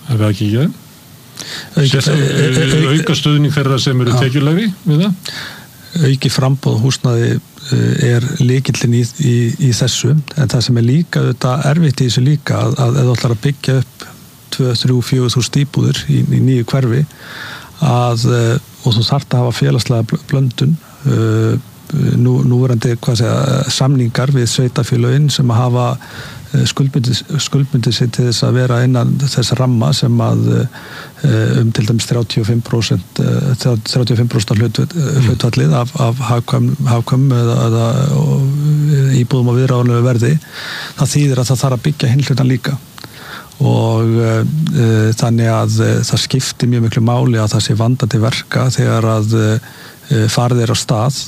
Hefur það ekki ekki það? Auka stuðning þeirra sem eru tekjulegri við það? Auki framboð húsnæði lykillinn í þessu, en það sem líka þetta erfitt í þessu líka að ef þú ætlar að byggja upp 2, 3, 4 þúsund íbúðir í nýju hverfi og þú þarft að hafa félagslega blöndun núverandi samningar við sveitarfélögin sem að hafa skuldbundið sig til þess að vera innan þess ramma sem að til dæmis 35% hlutvallið af hagkvæm eða íbúðum á viðráðanlegu verði. Það þýðir að það þarf að byggja hinn hlutan líka og þannig að það skiptir mjög miklu máli að það sé vandað til verka þegar að farið á stað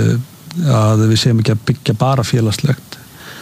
að við séum ekki að byggja bara félagslegt.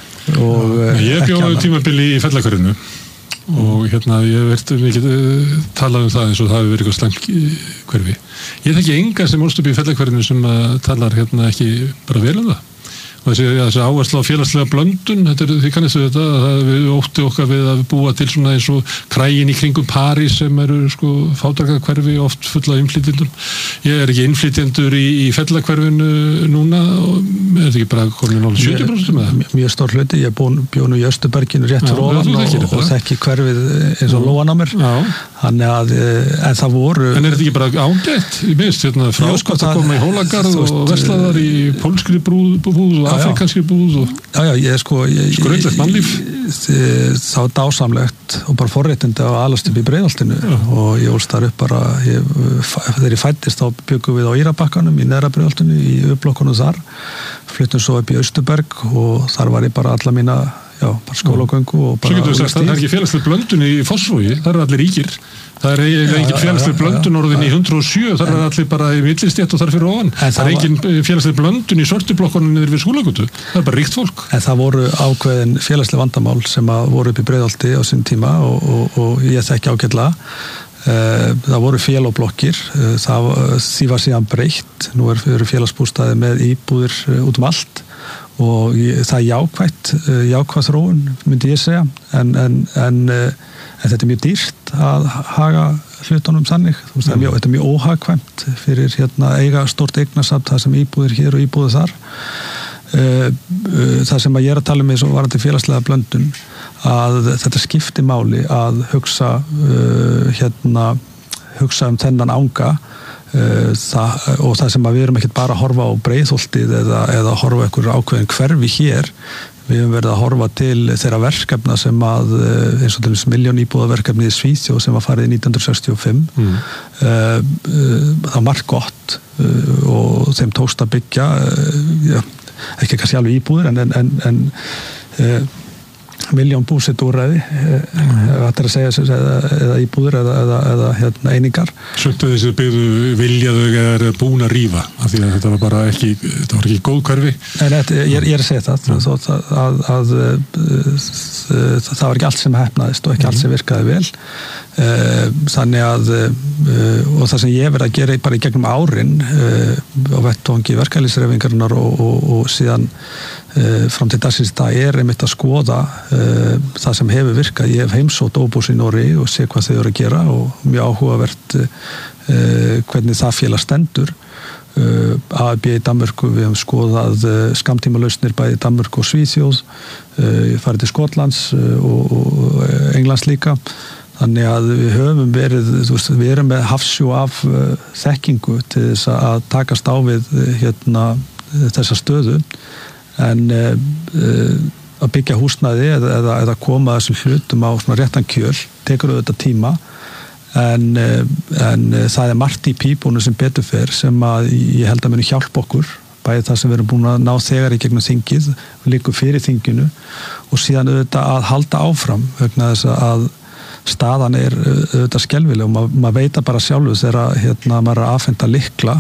Ég bjóði tímabili í Fellahverfinu og ég hef mikið talað það eins og það hefur verið eitthvað slæmt hverfi. Ég þekki enga sem ólst upp í Fellahverfinu sem talar ekki bara vel það. Og þessi áhersla á félagslega blöndun, þið kannist þetta, við ótti okkar við að búa til svona eins og krægin í kringum París sem eru fátækrahverfi oft full af innflytjendum. Ég ekki innflytjendur í Fellahverfinu núna, er þetta ekki bara komin 70% með það? Mjög stór hluti, ég bjó nú í Östuberginu rétt fyrir ofan og þekki hverfið eins og lóan á mér. Þannig að, en það voru... En er þetta ekki bara ágætt? Ég minnst fráskott að koma í Hólagarð og verslaðar í pólskri búð og afrikanskri búð og skrautlegt mannlíf. Það var dásamlegt og bara forréttindi að alast upp í Breiðholtinu og ég ólst þar upp bara þegar ég fæddist þá byggum við á Írabakkanum í neðra Breiðholtinu í uppblokkunum þar, fluttum svo upp í Austurberg og þar var ég bara alla mína bara skólagöngu og bara... Svo getur við sagt að það er ekki félagsleg blöndun í Fossvogi, það eru allir ríkir. Það er engin félagsleg blöndun orðin í 107, það er allir bara í millistétt og þar fyrir ofan. Það er engin félagsleg blöndun í Sortublokkunum niður við Skúlagötu. Það er bara ríkt fólk. En það voru ákveðin félagsleg vandamál sem voru upp í Breiðholti á sín tíma og ég þekki ágætlega. Það voru félagablokkir, því var síðan breytt. Nú eru félagsbústaði með íbúðir út allt og það er jákvæð þróun myndi ég segja en þetta er mjög dýrt að haga hlutunum þannig, þetta er mjög óhagkvæmt fyrir eiga stórt eignasafn það sem íbúðir hér og íbúðir þar. Það sem að ég er að tala um eins og varandi félagslega blöndun að þetta skipti máli að hugsa þennan anga og það sem að við erum ekkert bara að horfa á Breiðholtið eða horfa einhver ákveðin hverfi hér, við höfum verið að horfa til þeirra verkefna sem að eins og til þess milljón íbúðaverkefni í Svíþjóð sem var farið í 1965 það var margt gott og þeim tókst að byggja ekki kannski alveg íbúðir en milljón búsetuúrræði þetta er að segja eða íbúðir eða einingar. Söndu þessi byggðu viljaðu eða búin að rífa af því að þetta var ekki góð hverfi? Ég er að segja það að það var ekki allt sem heppnaðist og ekki allt sem virkaði vel þannig að og það sem ég verið að gera bara í gegnum árin á vettvangi verkalýðshreyfingarinnar og síðan fram til dagsins það er einmitt að skoða það sem hefur virkað. Ég hef heimsótt Óbús í Noregi og sé hvað þau eru að gera og mjög áhugavert hvernig það félag stendur. AFB í Danmörku, við hefum skoðað skammtímalausnir bæði í Danmörku og Svíþjóð, farið til Skotlands og Englands líka. Þannig að við höfum verið, við erum með hafsjó af þekkingu til þess að takast á við þessa stöðu en að byggja húsnæði eða koma þessum hlutum á svona réttan kjöl tekur auðvitað tíma en það er margt í pípunum sem betur fer sem að ég held að muni hjálpa okkur bæði það sem við erum búin að ná þegar í gegnum þingið við liggur fyrir þinginu og síðan auðvitað að halda áfram vegna þess að staðan er auðvitað skelfileg og maður veit bara sjálfu þegar maður er að afhenda lykla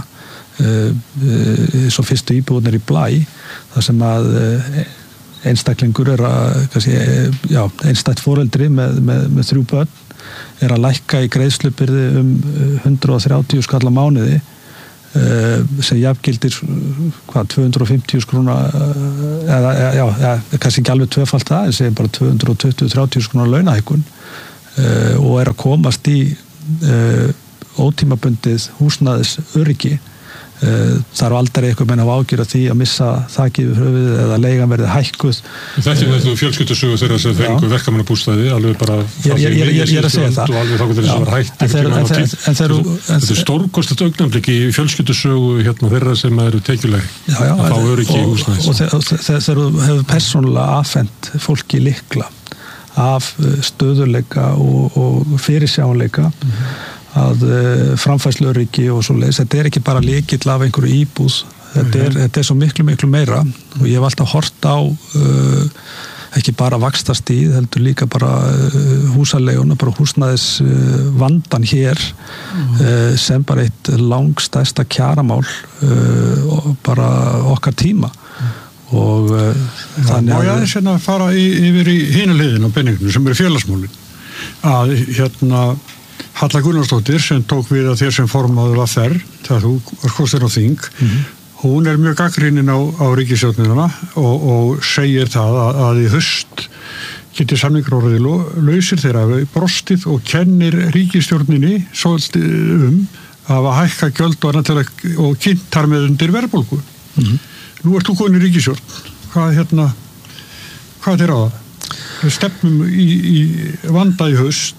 svo fyrstu íbúðnir í Blæ þar sem að einstaklingur er að einstætt foreldri með 3 börn er að lækka í greiðslubyrði 130 skall á mánuði sem jafngildir 250 króna eða kannski ekki alveg tvöfalt það en segjum bara 220-30 króna launahækkun og að komast í ótímabundið húsnæðis öryggi, þarf aldrei eitthvað menn að ágjöra því að missa þakið yfir höfuðið eða leigan verði hækkuð. Þetta þetta fjölskyldusögu þeirra sem fengu verkamannabústaði alveg bara ég að segja það og alveg þá hvernig það var hætt þetta stórkostlegt augnablik í fjölskyldusögu þeirra sem eru tekjulegri að fá öryggi í húsnæðis og þegar þú hefur persónulega afhent fólki lykla af stöðuleika og fyrirsjáanleika að framfærsluöryggi og svoleiðis, þetta ekki bara lykill af einhverju íbúð, þetta svo miklu meira og ég hef alltaf hort á ekki bara vaxtastíð, heldur líka bara húsaleiguna, bara húsnæðis vandan hér sem bara eitt langstærsta kjaramál bara okkar tíma og þannig að... Má ég aðeins fara yfir í hina hliðina á penningnum sem eru félagsmálin að Halla Gunnarsdóttir sem tók við að þér sem formaður VR þegar þú var kosinn á þing hún mjög gagnrýnin á ríkisstjórnina og segir það að í haust geti samningar orðið lausir þeirra brostið og kennir ríkisstjórninni svolítið að hækka gjöld og kynnt þar með undir verðbólgu. Nú ert þú komin í ríkisstjórn. Hvað er á það? Við stefnum í vanda í haust.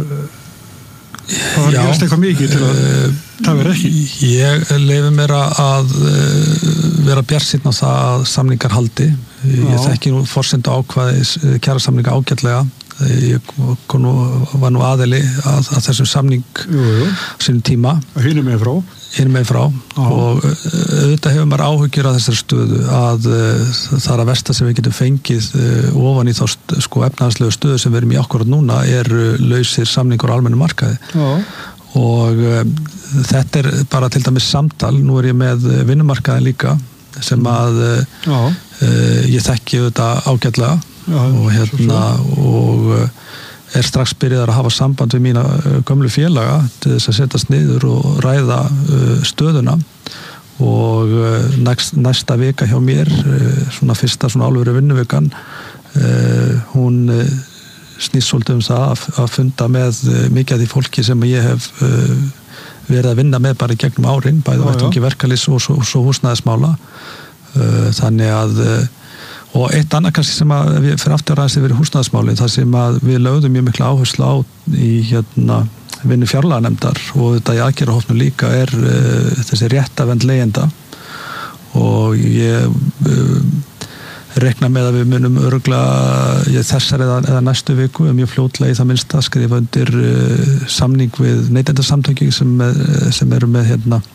Það gerast eitthvað mikið til að það verði ekki. Ég leyfi mér að vera bjartsýnn á það að samningar haldi. Ég þekki nú forsendu ákvæði kjarasamninga ágætlega. Ég var nú aðili að þessum samning sínum tíma. Hinum megin frá. Og auðvitað hefur maður áhyggjur af þessari stöðu að það er að versta sem við getum fengið ofan í þá efnahagslegu stöðu sem við erum í akkurat núna lausir samningur á almennum markaði. Og þetta bara til dæmis samtal, nú ég með vinnumarkaðin líka sem að ég þekki auðvitað ágætlega og strax byrjaðar að hafa samband við mína gömlu félaga til þess að setjast niður og ræða stöðuna og næsta vika hjá mér svona fyrsta svona alvöru vinnuvikan hún snýst svolítið það að funda með mikið af því fólki sem ég hef verið að vinna með bara í gegnum árin bæði vettvangi verkalýðs og svo húsnæðismála þannig að og eitt annað kannski sem að við fyrir aftur aðeins yfir húsnæðismálin, það sem að við lögðum mjög mikla áherslu á í vinnu fjárlaganefndar og þetta í aðgerðahópnum líka þessi réttavend leigjenda og ég rekna með að við munum örugglega þessar eða næstu viku mjög fljótlega í það minnsta skrifa undir samning við neytendasamtökin sem eru með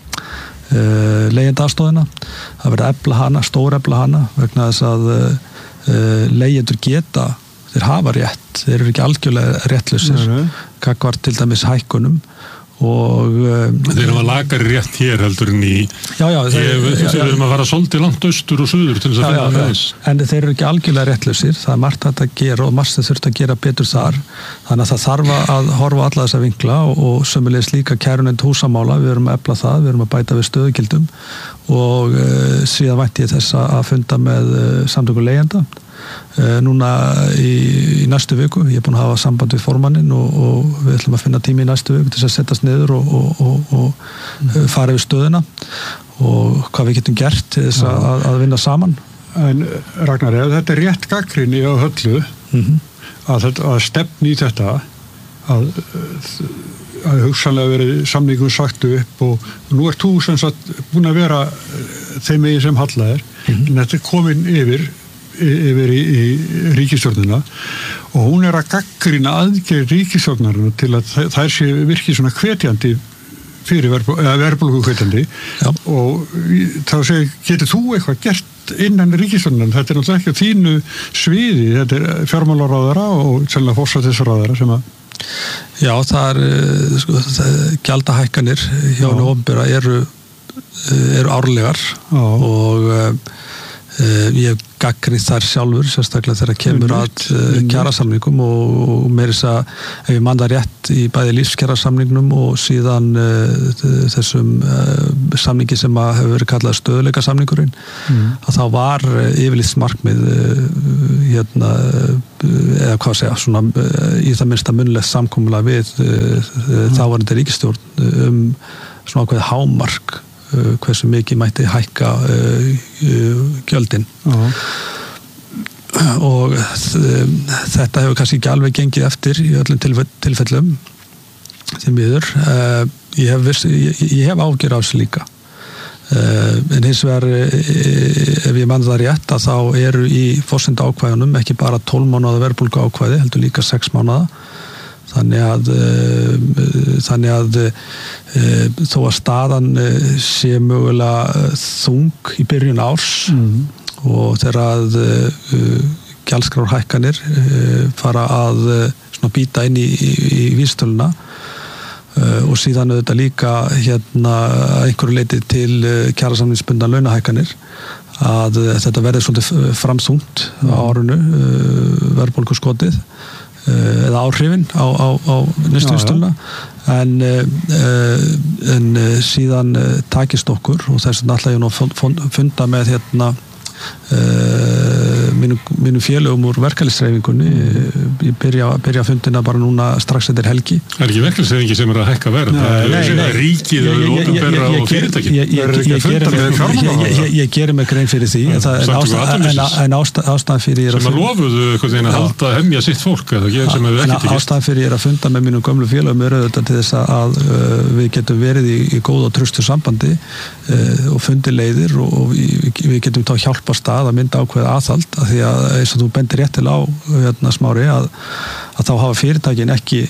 leigjendaafstöðuna. Það verður efla hana, stórefla hana vegna þess að leigjendur geta, þeir hafa rétt, þeir eru ekki algjörlega réttlausir gagnvart til dæmis hækkunum og þeir hafa lakari rétt hér heldur en í þeir eru að fara svolítið langt austur og suður til þess að finna með þess en þeir eru ekki algjörlega réttlausir, það margt hægt að gera og margt þurft að gera betur þar þannig að það þarf að horfa alla þessa vinkla og sömulegis líka kærunefnd húsamála við erum að efla það, við erum að bæta við stöðugildum og síðan vænti ég þess að funda með samtökum leigjenda núna í næstu viku ég búin að hafa samband við formanninn og við ætlum að finna tími í næstu viku til að setjast niður og fara yfir stöðuna og hvað við getum gert til þess að vinna saman. En Ragnar, ef þetta rétt gagnrýni á Höllu að stefni í þetta að hugsanlega verið samningum sagt upp og nú þú sem sagt búin að vera þeim megin sem Halla en þetta komin yfir í ríkisstjórnina og hún að gagnrýna aðgerð ríkisstjórnarinn til að þær sé virkið svona hvetjandi fyrir verðbólgu hvetjandi og þá getur þú eitthvað gert innan ríkisstjórnarinn, þetta náttúrulega ekki á þínu sviði, þetta fjármálaráðara og sennilega forsætisráðara sem að Já, það gjaldahækkanir hjá hinu opinbera eru árlegar og Ég hef gagnrýnt þær sjálfur, sérstaklega þegar kemur að kjarasamningum og meira þess að ef ég man það rétt í bæði lífskjarasamningnum og síðan þessum samningi sem hefur verið kallað stöðugleikasamningurinn, að þá var yfirlýst markmið eða hvað segja, svona í það minnsta munnlegt samkomulag við þáverandi ríkisstjórn svona ákveðið hámark hversu mikið mætti hækka gjöldin og þetta hefur kannski ekki alveg gengið eftir í öllum tilfellum því miður. Ég hef ágjör á þessu líka en hins vegar ef ég man það rétt að þá eru í forsenduákvæðunum ekki bara 12 mánaða verðbólguákvæði heldur líka 6 mánaða. Þannig að þó að staðan sé mögulega þung í byrjun árs og þegar að gjaldskrárhækkanir fara að svona býta inn í vísitöluna og síðan auðvitað líka einhverju leyti til kjarasamningsbundna launahækkanir að þetta verði svolítið framþungt á árinu verðbólguskotið eða áhrifin á næstu vísitöluna en síðan takist okkur og þess vegna ætla ég nú að funda með mínum félögum úr verkalýðshreyfingunni. Ég byrja fundina bara núna strax eftir helgi. Það ekki verkalýðshreyfingi sem að hækka verð, það er ríkið opinberra og fyrirtæki. Ég geri mig grein fyrir því en ástæðan fyrir sem að lofuðu að halda hemja sitt fólk ástæðan fyrir að funda með mínum gömlu félögum er auðvitað til þess að við getum verið í góð og traustu sambandi og fundi leiðir og við getum þá hjálpa stað að mynda ákveða aðhald af því að eins og þú bendir rétt til á Smári að þá hafa fyrirtækin ekki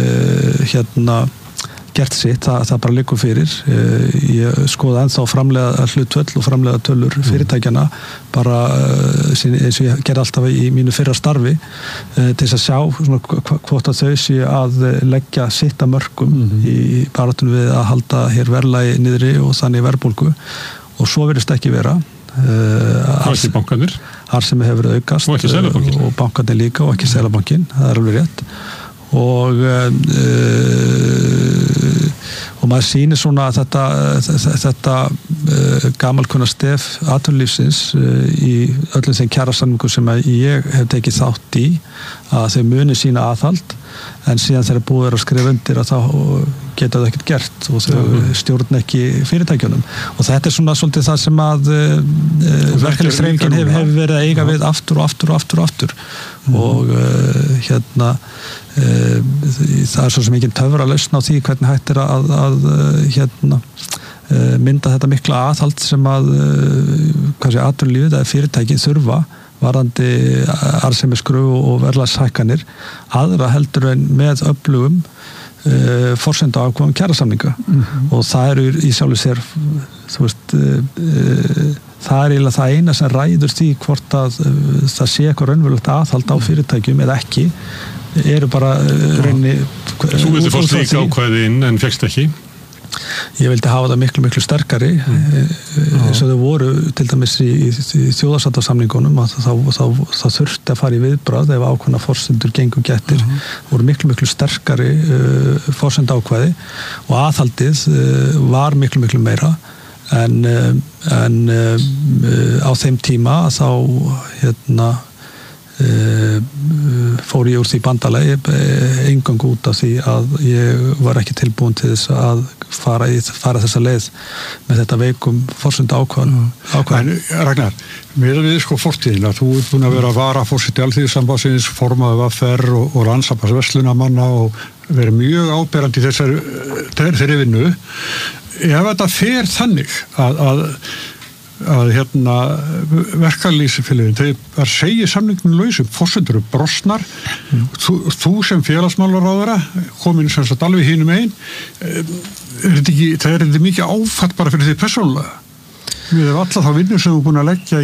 gert sitt, það bara liggur fyrir. Ég skoða ennþá framleiða hlutvöll og framleiða tölur fyrirtækjana bara eins og ég gerði alltaf í mínu fyrra starfi til þess að sjá hvort að þau séu að leggja sitt að mörkum í baráttunni við að halda hér verðlagi niðri og þannig verðbólgu og svo virðist ekki vera. Arðsemi hefur aukast og bankarnir líka og ekki Seðlabankinn, það er alveg rétt og maður sýnir svona að þetta gamalkunna stef atvinnulífsins í öllum þeim kjarasamningum sem ég hef tekið þátt í að þau muni sína aðhald en síðan þegar búið að skrifa undir að þá geta það ekkert gert og þau stjórna ekki fyrirtækjunum og þetta er svona svolítið það sem að verkalýðshreyfingin hefur verið að eiga við aftur og það er svo sem ekki töfra lausn á því hvernig hægt er að mynda þetta mikla aðhald sem að atvinnulífið eða fyrirtækin þurfa varðandi arðsemiskröfu og verðlagshækkanir aðra heldur en með öflugum forsenduákvæðum kjarasamninga og það eru í sjálfu sér það er eiginlega það eina sem ræður því hvort að það sé eitthvað raunverulegt aðhald á fyrirtækjum eða ekki eru bara reyni Þú vildi fá slík ákvæði inn en fékkst ekki? Ég vildi hafa það miklu sterkari eins og þau voru til dæmis í þjóðarsáttasamningunum að það þurfti að fara í viðbragð ef ákveðna forsendur gengur gettir voru miklu sterkari forsenduákvæði og aðhaldið var miklu meira en á þeim tíma þá fór ég úr því bandalagi engangu út af því að ég var ekki tilbúin til þess að fara þessa leið með þetta veikum forsendu ákvæðan. Ragnar, mér við fortíðina, þú ert búin að vera að vara forseti Alþýðusambandsins, formaður VR og Landssambandsverslunamanna og verið mjög áberandi í þeirri vinnu. Ef þetta fer þannig að verkalýðsfélögin þau segja samningnum lausum forsendur brostnar þú sem félagsmálaráðherra komin sem sagt alveg hinum einn það er þetta mikið áfatt bara fyrir því persónulega við hefum alla þá vinnu sem þú búin að leggja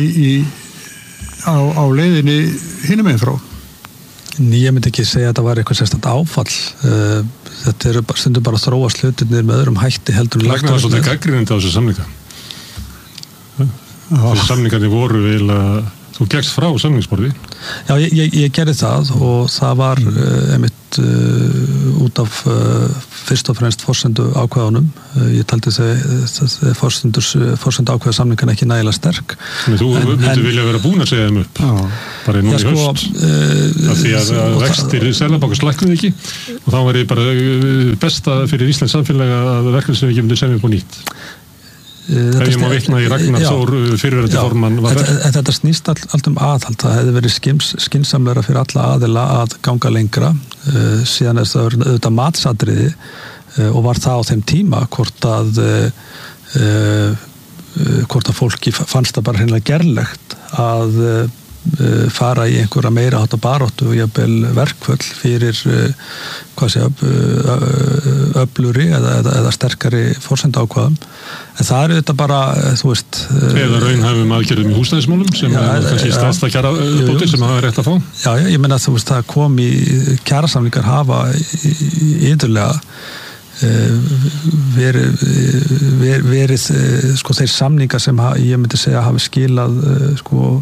á leiðinni hinum einn frá. Ég myndi ekki segja að þetta var eitthvað sérstætt áfall þetta eru stundum bara að þróast hlutirnir með öðrum hætti heldur Ragnar var svolítið gagnrýnandi á þessu samninga Þessi samningarnir voru eiginlega, þú gekkst frá samningsborði. Já, ég gerði það og það var einmitt út af fyrst og fremst forsendu ákvæðunum. Ég taldi þau forsendu ákvæða samningarna ekki nægilega sterk. Þannig þú myndir vilja vera búin að segja þeim upp, bara núna í haust. Af því að vextir Seðlabankans lækkuðu ekki og þá var ég bara besta fyrir Íslands samfélag að verkefnisefingið myndi semja upp á nýtt. Ef ég má vitna í Ragnar Þór fyrrverandi formann Þetta snýst allt aðhald. Það hefði verið skynsamlegra fyrir alla aðila að ganga lengra. Síðan það auðvitað matsatriði og var það á þeim tíma hvort að fólki fannst það bara hreinlega gerlegt að fara í einhverja meira hátta baróttu og jafnvel verkföll fyrir öfluri eða sterkari forsenduákvæðum. En það er þetta bara, þú veist... Eða raunhæfum aðgerðum í húsnæðismálum sem er kannski stærsta kjarabótir sem hafa rétt að fá. Já, ég meina þú veist, það kom í kjarasamningar hafa yfirlega verið sko þeir samningar sem ég myndi segja hafi skilað sko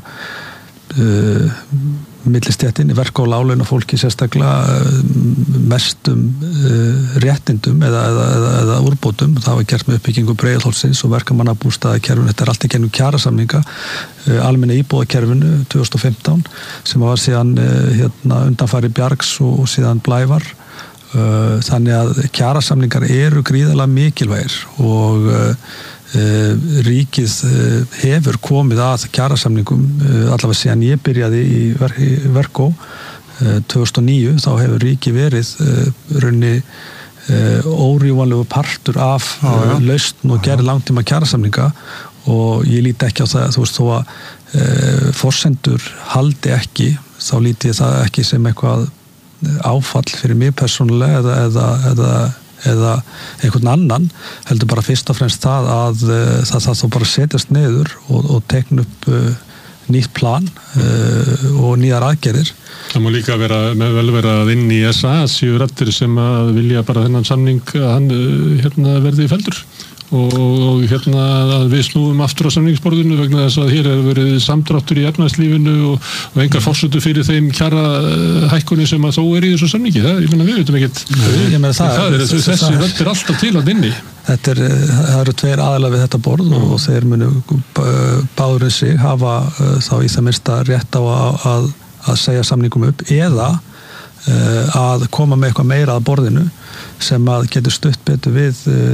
millistéttin í verka- og láglaunafólki sérstaklega mestum réttindum eða úrbótum. Það var gert með uppbyggingu Breiðholtsins og verkamannabústaðakerfinu. Þetta er allt í gennum kjarasamninga, almenna íbúðakerfinu 2015 sem var síðan undanfari Bjargs og síðan Blævar. Þannig að kjarasamningar eru gríðarlega mikilvægir og ríkið hefur komið að kjarasamningum allavega síðan ég byrjaði í Verkó 2009. Þá hefur ríkið verið raunni órjúvanlegu partur af lausn og gerð langtíma kjarasamninga og ég líti ekki á það, þú veist, þó að forsendur haldi ekki, þá líti ég það ekki sem eitthvað áfall fyrir mig persónulega eða einhvern annan, heldur bara fyrst og fremst það að það þó bara setjast niður og tekna upp nýtt plan og nýjar aðgerðir. Það má líka vel vera að inn í SA séu raddir sem að vilja bara þennan samning að hann verði felldur og að við snúum aftur á samningsborðinu vegna þess að hér hefur verið samdráttur í efnahagslífinu og engar forsendur fyrir þeim kjara hækkunni sem að þó er í þessu samningi. Ég meina við veitum ekkert. Þessi rödd er alltaf til að inni. Það eru tveir aðilar við þetta borð og þeir munu báðurinn sig hafa þá í það minnsta rétt á að segja samningum upp eða að koma með eitthvað meira að borðinu sem að getur stutt betur við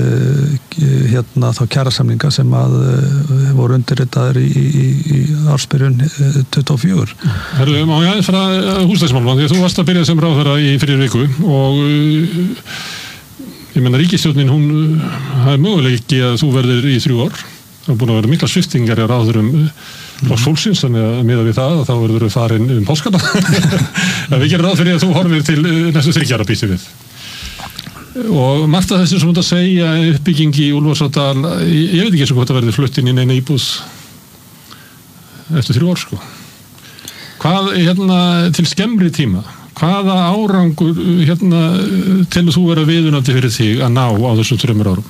þá kjarasamninga sem að voru undirritaðir í ársbyrjun 24. Herðu, má ég aðeins frá húsnæðismálum því að þú varst að byrja sem ráðherra í fyrir viku og ég menna ríkisstjórnin það er möguleik ekki að þú verður í 3 ár. Það er búin að vera mikla sviftingar á ráðurum Flokks fólksins, þannig að miða við það þá verður við farin páskana. Við gerum ráð fyrir að þú horfir til næstu 3 ára býstu við. Og margt af þessu sem þú segja uppbygging í Úlfarsárdal, ég veit ekki eins og hvort það verður flutt inn í neina íbúð eftir 3 ár sko. Hvað til skemmri tíma, hvaða árangur telur þú vera viðunandi fyrir þig að ná á þessum 3 árum?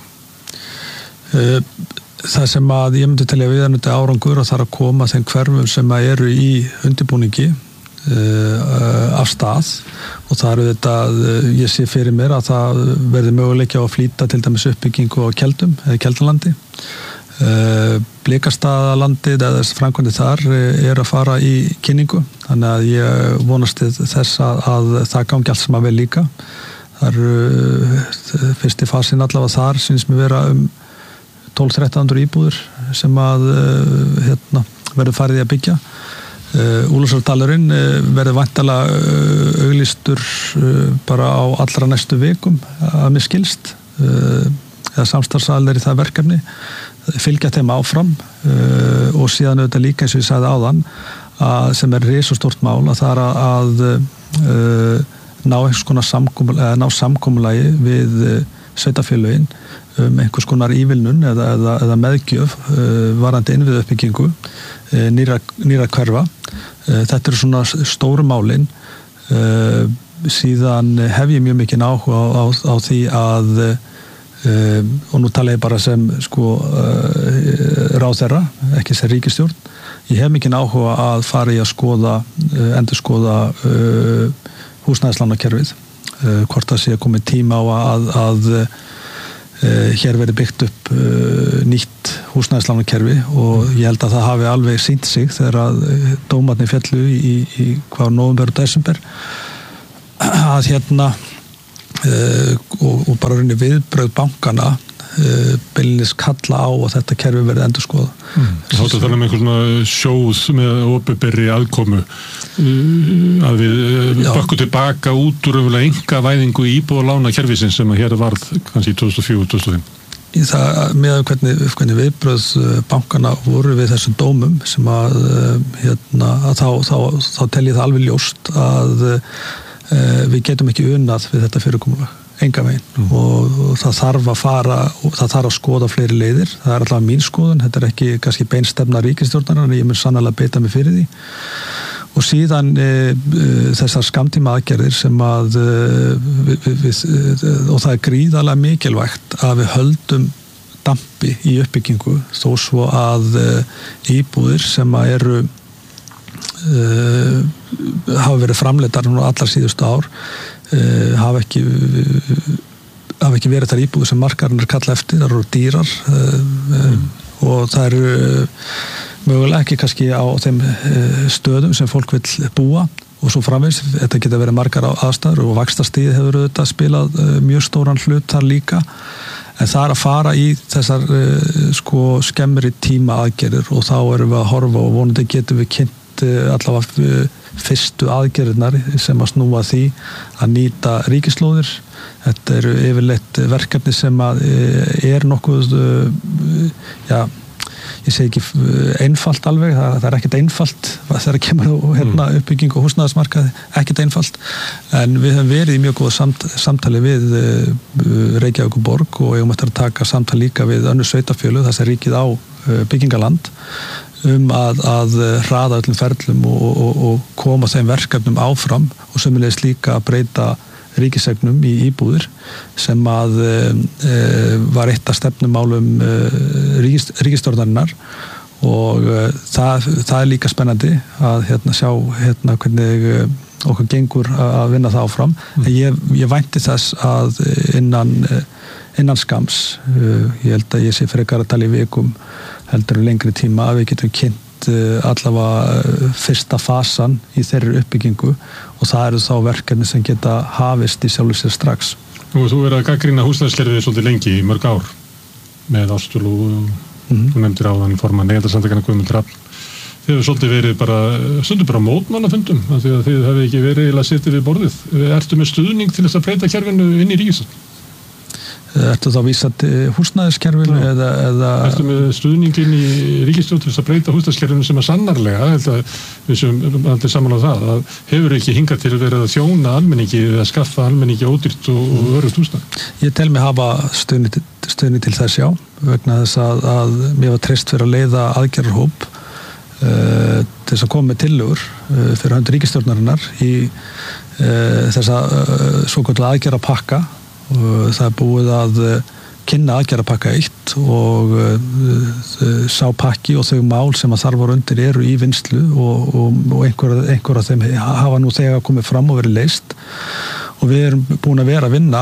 Það sem að ég myndi telja viðunandi árangur og það er að koma þeim hverfum sem að eru í undirbúningi af stað og það eru þetta, ég sé fyrir mér að það verði möguleiki á að flýta til dæmis uppbyggingu á Keldum eða Keldalandi. Blikastaðalandið eða framkvæmdi þar er að fara í kynningu, þannig að ég vonast þess að það gangi allt sem að vel líka. Það eru fyrsti fasin allavega þar syns mér vera 12-1300 íbúður sem að verður farið í að byggja. Úlfarsárdalurinn verður væntanlega auglýstur bara á allra næstu vikum að mér skilst eða samstarfsaðilar í það verkefni fylgja þeim áfram og síðan auðvitað líka eins og ég sagði áðan sem er risastórt mál að það er að ná einhvers konar ná samkomulagi við sveitarfélögin einhvers konar ívilnun eða meðgjöf varandi innviðauppbyggingu nýra hverfa. Þetta eru svona stóru málin. Síðan hef ég mjög mikinn áhuga á því að og nú tala ég bara sem ráðherra, ekki sem ríkisstjórn. Ég hef mikinn áhuga að fara í að endurskoða húsnæðislánakerfið, hvort það sé komið tíma á að hér verið byggt upp nýtt húsnæðislánakerfi og ég held að það hafi alveg sýnt sig þegar að dómarnir féllu í nóvember og desember að og bara rauninni viðbrögð bankana beinlínis kalla á og þetta kerfi verið endurskoða. Þá er það einhvern svona sjóð með opinberri aðkomu að við bökkum tilbaka út úr einkavæðingu íbúðalána kerfisins sem að hér varð kannski 2004-2005. Með hvernig viðbrögð bankana voru við þessum dómum sem að þá tel ég það alveg ljóst að við getum ekki unnað við þetta fyrirkomulag. Engan veginn og það þarf að fara og það þarf að skoða fleiri leiðir, það er alltaf mín skoðun, þetta er ekki kannski beinstefna ríkisstjórnar en ég mun sannarlega beita mig fyrir því og síðan þessar skammtíma aðgerðir sem að og það er gríðarlega mikilvægt að við höldum dampi í uppbyggingu þó svo að íbúðir sem að eru hafa verið framleiddar nú allar síðustu ár hafa ekki verið þar íbúðir sem markaðurinn kalla eftir, það eru dýrar og það eru mögulega ekki kannski á þeim stöðum sem fólk vill búa og svo framvegis, þetta geta verið margar aðstæður og vaxtastigið hefur auðvitað spilað mjög stóran hlut þar líka en það er að fara í þessar skemmri tíma aðgerðir og þá erum við að horfa og vonandi getum við kynnt allavega fyrstu aðgerðirnar sem að snúa því að nýta ríkislóðir. Þetta eru yfirleitt verkefni sem að nokkuð ég segi ekki einfalt alveg, það er ekkert einfalt þegar kemur uppbygging og húsnæðismarkaði, ekkert einfalt en við höfum verið í mjög góða samtali við Reykjavíkurborg og eigum eftir að taka samtal líka við önnur sveitarfélög þar sem ríkið á byggingaland að hraða öllum ferlum og koma þeim verkefnum áfram og sömulegis líka að breyta ríkisegnum í íbúðir sem að var eitt af stefnumálum ríkisstjórnarinnar og það er líka spennandi að sjá hvernig okkur gengur að vinna það áfram en ég vænti þess að innan skams ég held að ég sé frekar að tala í vikum heldur lengri tíma að við getum kynnt allavega fyrsta fasan í þeirri uppbyggingu og það eru þá verkefni sem geta hafist í sjálfu sér strax. Nú þú verið að gagnrýna húsnæðiskerfið svolítið lengi í mörg ár með Ástölu og þú nefndir áðan formann Neytendasamtakanna Guðmundur Rafn. Þið hefur svolítið verið stundum bara mótmælafundum af því að þið hefur ekki verið að sitja við borðið. Ertu með stuðning til þess að breyta kerfinu inn í ríkisstjórn? Ertu þá vísað til húsnæðiskerfinu eða Ertu með stuðningin í ríkisstjórn til þess að breyta húsnæðiskerfinu sem að sannarlega, held að við sem aldrei saman á það, að hefur ekki hingað til að vera að þjóna almenningi eða skaffa almenningi ódýrt og örugt húsnæði? Ég tel mig hafa stuðning til þess já, vegna þess að mér var treyst fyrir að leiða aðgerðarhóp til þess að koma með tillögur fyrir hönd ríkisstjórnarinnar í þessa svokölluðu aðgerðapakka og það er búið að kynna aðgerðapakka 1 og sá pakki og þau mál sem að þar voru undir eru í vinnslu og einhver af þeim hafa nú þegar komið fram og verið leyst og við erum búin að vera að vinna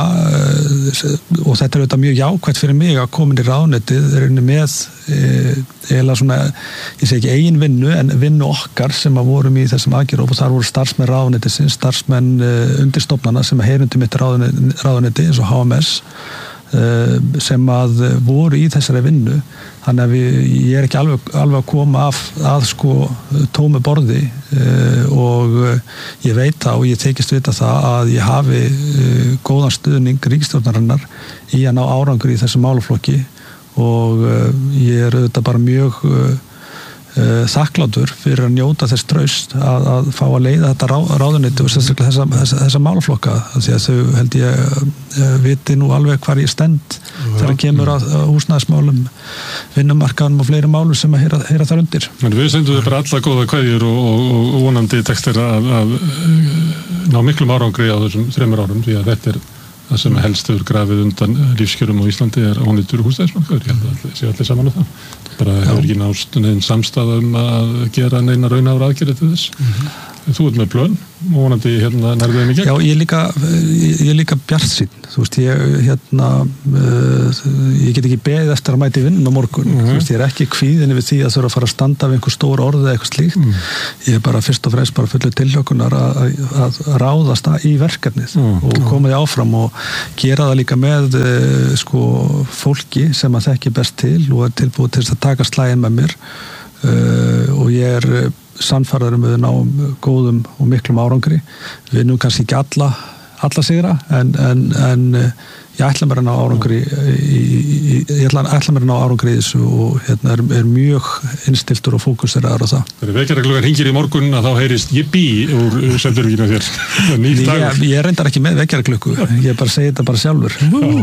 og þetta er auðvitað mjög jákvætt fyrir mig að koma inn í ráðuneytið með eiginlega svona, ég segi ekki eigin vinnu en vinnu okkar sem að vorum í þessum aðgerðum og þar voru starfsmenn ráðuneytisins, starfsmenn undirstofnana sem að heyrundi mitt ráðuneyti eins og HMS sem að voru í þessari vinnu þannig að ég er ekki alveg að koma að tómu borði og ég veit það og ég þykist vita það að ég hafi góðan stuðning ríkisstjórnarinnar í að ná árangur í þessum málaflokki og ég er auðvitað bara mjög þakklátur fyrir að njóta þess traust að fá að leiða þetta ráðuneyti og sérstaklega þessa málaflokka því að þau held ég viti nú alveg hvar ég stend þegar kemur að húsnæðismálum vinnumarkaðum og fleiri málum sem að heyra þar undir. Men við sendum þau bara alla góða kveðjur og vonandi tekstir að ná miklum árangri á þessum 3 árum því að þetta er það sem helst hefur grafið undan lífskjörum á Íslandi ónýtur húsnæðismarkaður. Ég held að það sé allir saman á það. Bara hefur ekki nást neinn samstaða að gera neina raunhæfar aðgerðir til þess. Þú ert með plön og vonandi nærðu þeim í gegn. Já, ég er líka bjartsýnn. Þú veist, ég get ekki beðið eftir að mæta í vinnun á morgun. Þú veist, ég er ekki kvíðinn yfir því að þurfa að fara að standa við einhver stór orð eða eitthvað slíkt. Ég er bara fyrst og fremst bara fullur tilhlökkunar að ráðast í verkefnið og koma því áfram og gera það líka með fólki sem að þekki best til og er tilbúið til að taka slaginn með mér og ég er sannfærður við náum góðum og miklum árangri. Við nú kannski ekki alla sigra en ég ætla mér að ná árangri í þessu og er mjög innstiltur og fókuseraður á það. Þegar vekjarklukkan hringir í morgun að þá heyrist Jippi úr Seltjarvíkinu þér. Nýr dagur. Ég reyndar ekki með vekjarklukku, ég bara segi þetta bara sjálfur.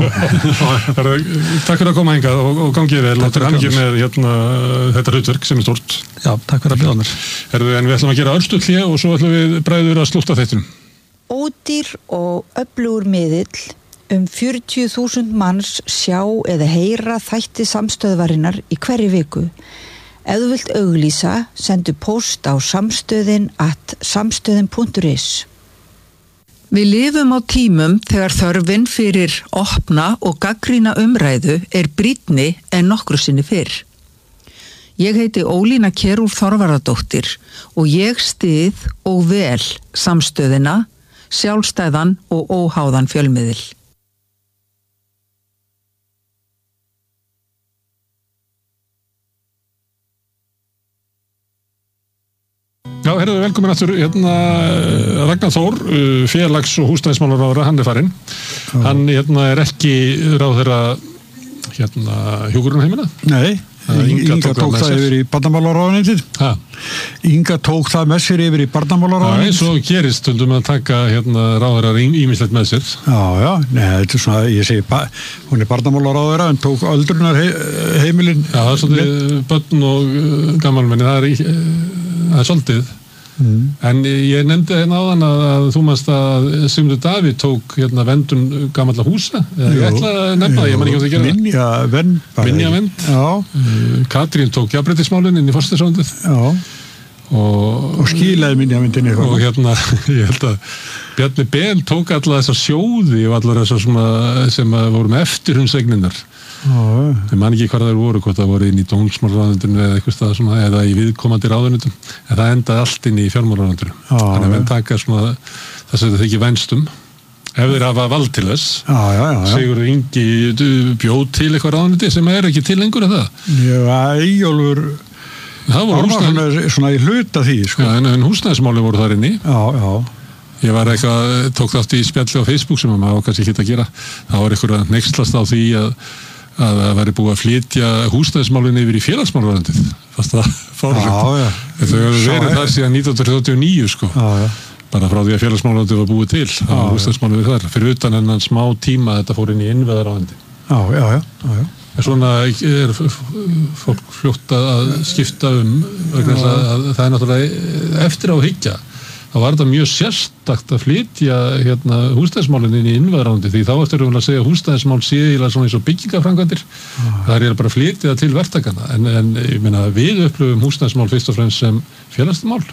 Takk fyrir að koma hingað og gangið vel og til hamingju með þetta hlutverk sem er stórt. Já, takk fyrir að bjóða mér. En við ætlum að gera örstutt hlé og svo ætlum við bræður að slútta þettinum. Ódýr og öflugur miðill 40.000 manns sjá eða heyra þætti samstöðvarinnar í hverri viku. Ef þú vilt auglýsa, sendu post á samstöðin.is. Við lifum á tímum þegar þörfin fyrir opna og gagnrýna umræðu brýnni en nokkru sinni fyrr. Ég heiti Ólína Kjerúlf Þorvarðardóttir og ég styð og vel samstöðina, sjálfstæðan og óháðan fjölmiðil. Já, velkomin aftur, Ragnar Þór, félags- og húsnæðismálaráðherra, hann farinn. Hann ekki ráðherra hjúkrunarheimila? Nei, Inga tók það yfir í barnamálaráðuneytið. Inga tók það með sér yfir í barnamálaráðuneytið. Já, svo gerist stundum að taka ráðherrar ýmislegt með sér. Já, þetta er svona, ég segi, hún barnamálaráðherra en tók öldrunarheimilin. Já, það er svolítið börn og gamalmenni, það er svolítið. En ég nefndi áðan að þú manst að Sigmundur Davíð tók vendun gamalla húsa. Ég ætla að nefna það, ég man ekki að gera það. Minjavend. Katrín tók jafnréttismálin inn í forsætisráðuneytið. Og skilaði minjavendinni. Og ég held að Bjarni Ben tók alla þessa sjóði og allar þessar sem voru með eftirhundsegninnar. Ég man ekki hvað það voru, hvort það voru inn í dómsmálaráðuneytinu eða eitthvað stað svona, eða í viðkomandi ráðuneytum, en það endaði allt inn í fjármálaráðuneytinu. Þannig að menn taka svona þess að þetta ekki vænstum ef þeir hafa vald til þess. Sigurður Ingi bjóð til eitthvað ráðuneyti sem ekki til lengur en það. Já, Eyjólfur Ármannsson svona í hluta því, sko. Já, en húsnæðismáli voru þar inni. Ég var tók þátt í spjalli á Facebook sem maður kannski ekki að gera. Það var eitthvað að hneykslast á því að það væri búið að flytja húsnæðismálin yfir í félagsmálaráðuneytið. Fast það fárlegt. Þau hefur verið þar síðan 1939, sko. Bara frá því að félagsmálaráðuneytið var búið til. Það var húsnæðismálin við þar. Fyrir utan hennan smá tíma þetta fór inn í innviðaráðuneyti. En svona fólk fljótt að skipta vegna þess að það er náttúrulega eftir á hyggja. þá var þetta mjög sérstakt að flytja húsnæðismálin inn í innviðaráðuneytið, því þá ertu að segja húsnæðismál sé svona eins og byggingaframkvæmdir. Það er bara að flytja til verktakana, en ég meina við upplöfum húsnæðismál fyrst og fremst sem félagsmál.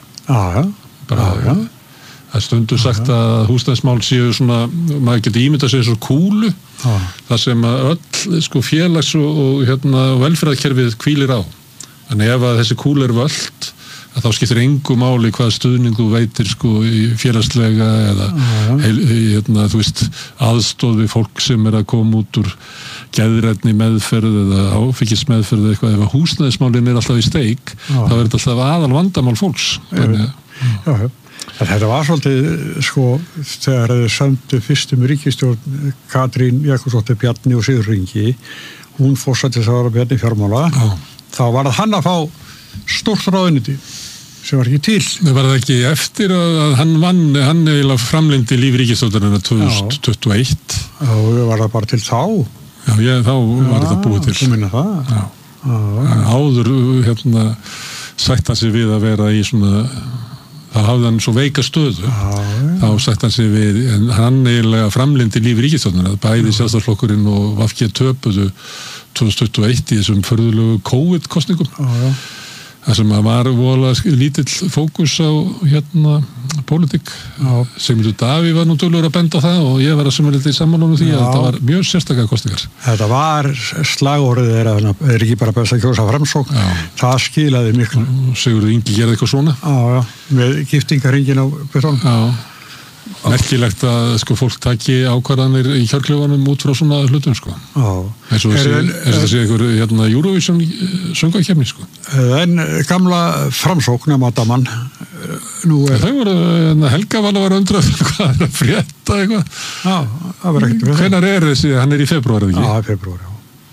Það er stundu sagt að húsnæðismál séu svona, maður getur ímyndað sér svo kúlu, það sem öll félags- og velferðarkerfið hvílir á. Þannig ef að þessi kúla er völd, að þá skiptir engu máli hvað stuðning þú veitir félagslega eða þú veist, aðstoð við fólk sem er að koma út úr geðrænni meðferð eða áfengismeðferð eða eitthvað. Ef húsnæðismálin er alltaf í steik, þá er þetta alltaf aðal vandamál fólks. Þetta var svolítið, þegar þau sömdu fyrstum ríkisstjórn Katrín Jakobsdóttir, Bjarni og Sigurður Ingi, hún forsætisráðherra Bjarni fjármála, þá var það hann að fá stórt ráðuneyti sem var ekki til. Það var það ekki eftir að hann vann, hann eiginlega framlengdi líf ríkisstjórnarinnar 2021. Já, var það bara til þá? Já, þá var þetta búið til. Þú minna það? Já. Áður sætta sig við að vera í svona þá hafði hann svo veika stöðu þá sagt hann sig við en hann eiginlega framlindi líf ríkisstjórnar að bæði Sjálfstæðisflokkurinn og VG töpuðu 2021 í þessum förðulegu COVID-kostningum það sem var voðalega lítill fókus á pólitík Sigmundur Davíð var nú duglegur að benda á það og ég var að summa sammála því að þetta var mjög sérstaklega kosningar Þetta var slagorðið er ekki bara best að kjósa Framsókn það skilaði miklu Sigurður Ingi gerði eitthvað svona með giftingarhringinn á betónum merkilegt að fólk taki ákvarðanir í kjörklefanum út frá svona hlutum eins og þessi einhver Eurovision söngvakefni En gamla Framsókn Matamann þau voru Helga var að undrað hvað er að frétta eitthvað það var ekkert hvenær þessi, hann í febrúar eða ekki? Febrúar,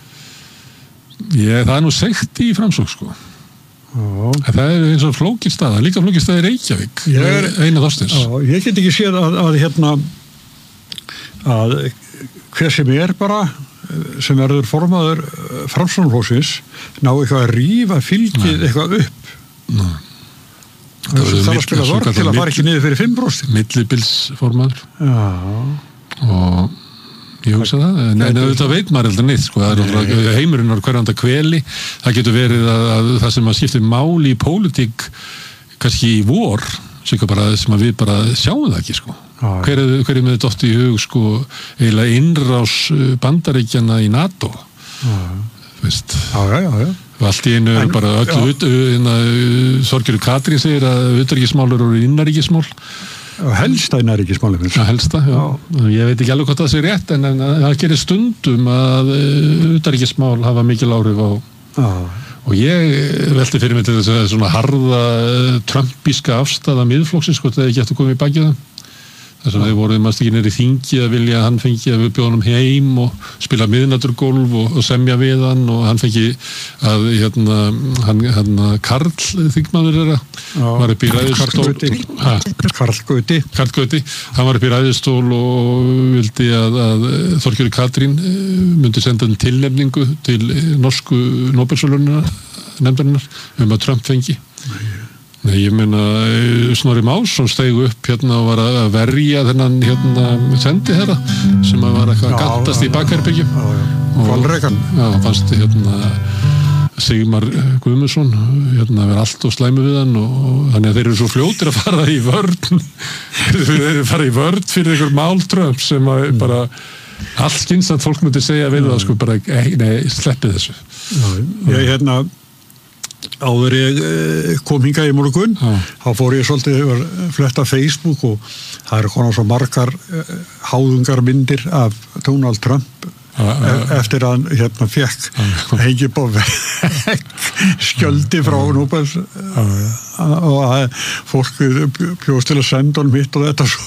það nú segt í Framsókn það eins og flókin staða líka flókin staða í Reykjavík Einar Þorsteins ég get ekki séð að hver sem bara sem verður formaður Framsóknarflokksins ná eitthvað að rífa fylgið eitthvað upp það að spila vörð til að fara ekki niður fyrir 5% millibilsformaður og ég hugsa það, en auðvitað veit maður heldur neitt, heimurinn var hverjanda hveli, það getur verið að það sem að skiptir máli í pólitík kannski í vor sem við bara sjáum það ekki hver er með þetta oft í hug eiginlega innrás Bandaríkjanna í NATO veist allt í einu bara Þorgerður Katrín segir að utanríkismál eru innanríkismál helsta innanríkismálum helsta, ég veit ekki alveg hvort það sé rétt en það gerir stundum að utanríkismál hafa mikil áhrif á og ég velti fyrir mig til þess að svona harða trumpíska afstaða miðflokksins hvort það ekki eftir að koma í bakið það þess að þeir voru maður ekki nýri þingi að vilja að hann fengi að við bjóðum honum heim og spila miðnæturgólf og semja við hann og hann fengi að hann Karl þingmaður var upp í ræðustól Karl Gauti hann var upp í ræðustól og vildi að Þorgerður Katrín myndi senda en tilnefningu til norsku Nóbelsverðlaunanefndarinnar að Trump fengi Nei, ég meina Snorri Másson steig upp og var að verja þennan sendiherra sem var eitthvað að galdast í bakherbergjum Hvalrekan fannst Sigmar Guðmundsson vera allt og slæmu við hann og þannig að þeir eru svo fljótir að fara í vörn þeir eru fara í vörn fyrir einhver máltrömm sem bara allt skynsamt fólk myndi segja við það bara, nei, sleppið þessu Ég áður ég kom hingað í morgun þá fór ég svolítið að fletta Facebook og það eru konar svo margar háðungar myndir af Donald Trump eftir að hann fekk hengi på skjöldi frá Nobel og fólk bjóðst til að senda hann mitt og þetta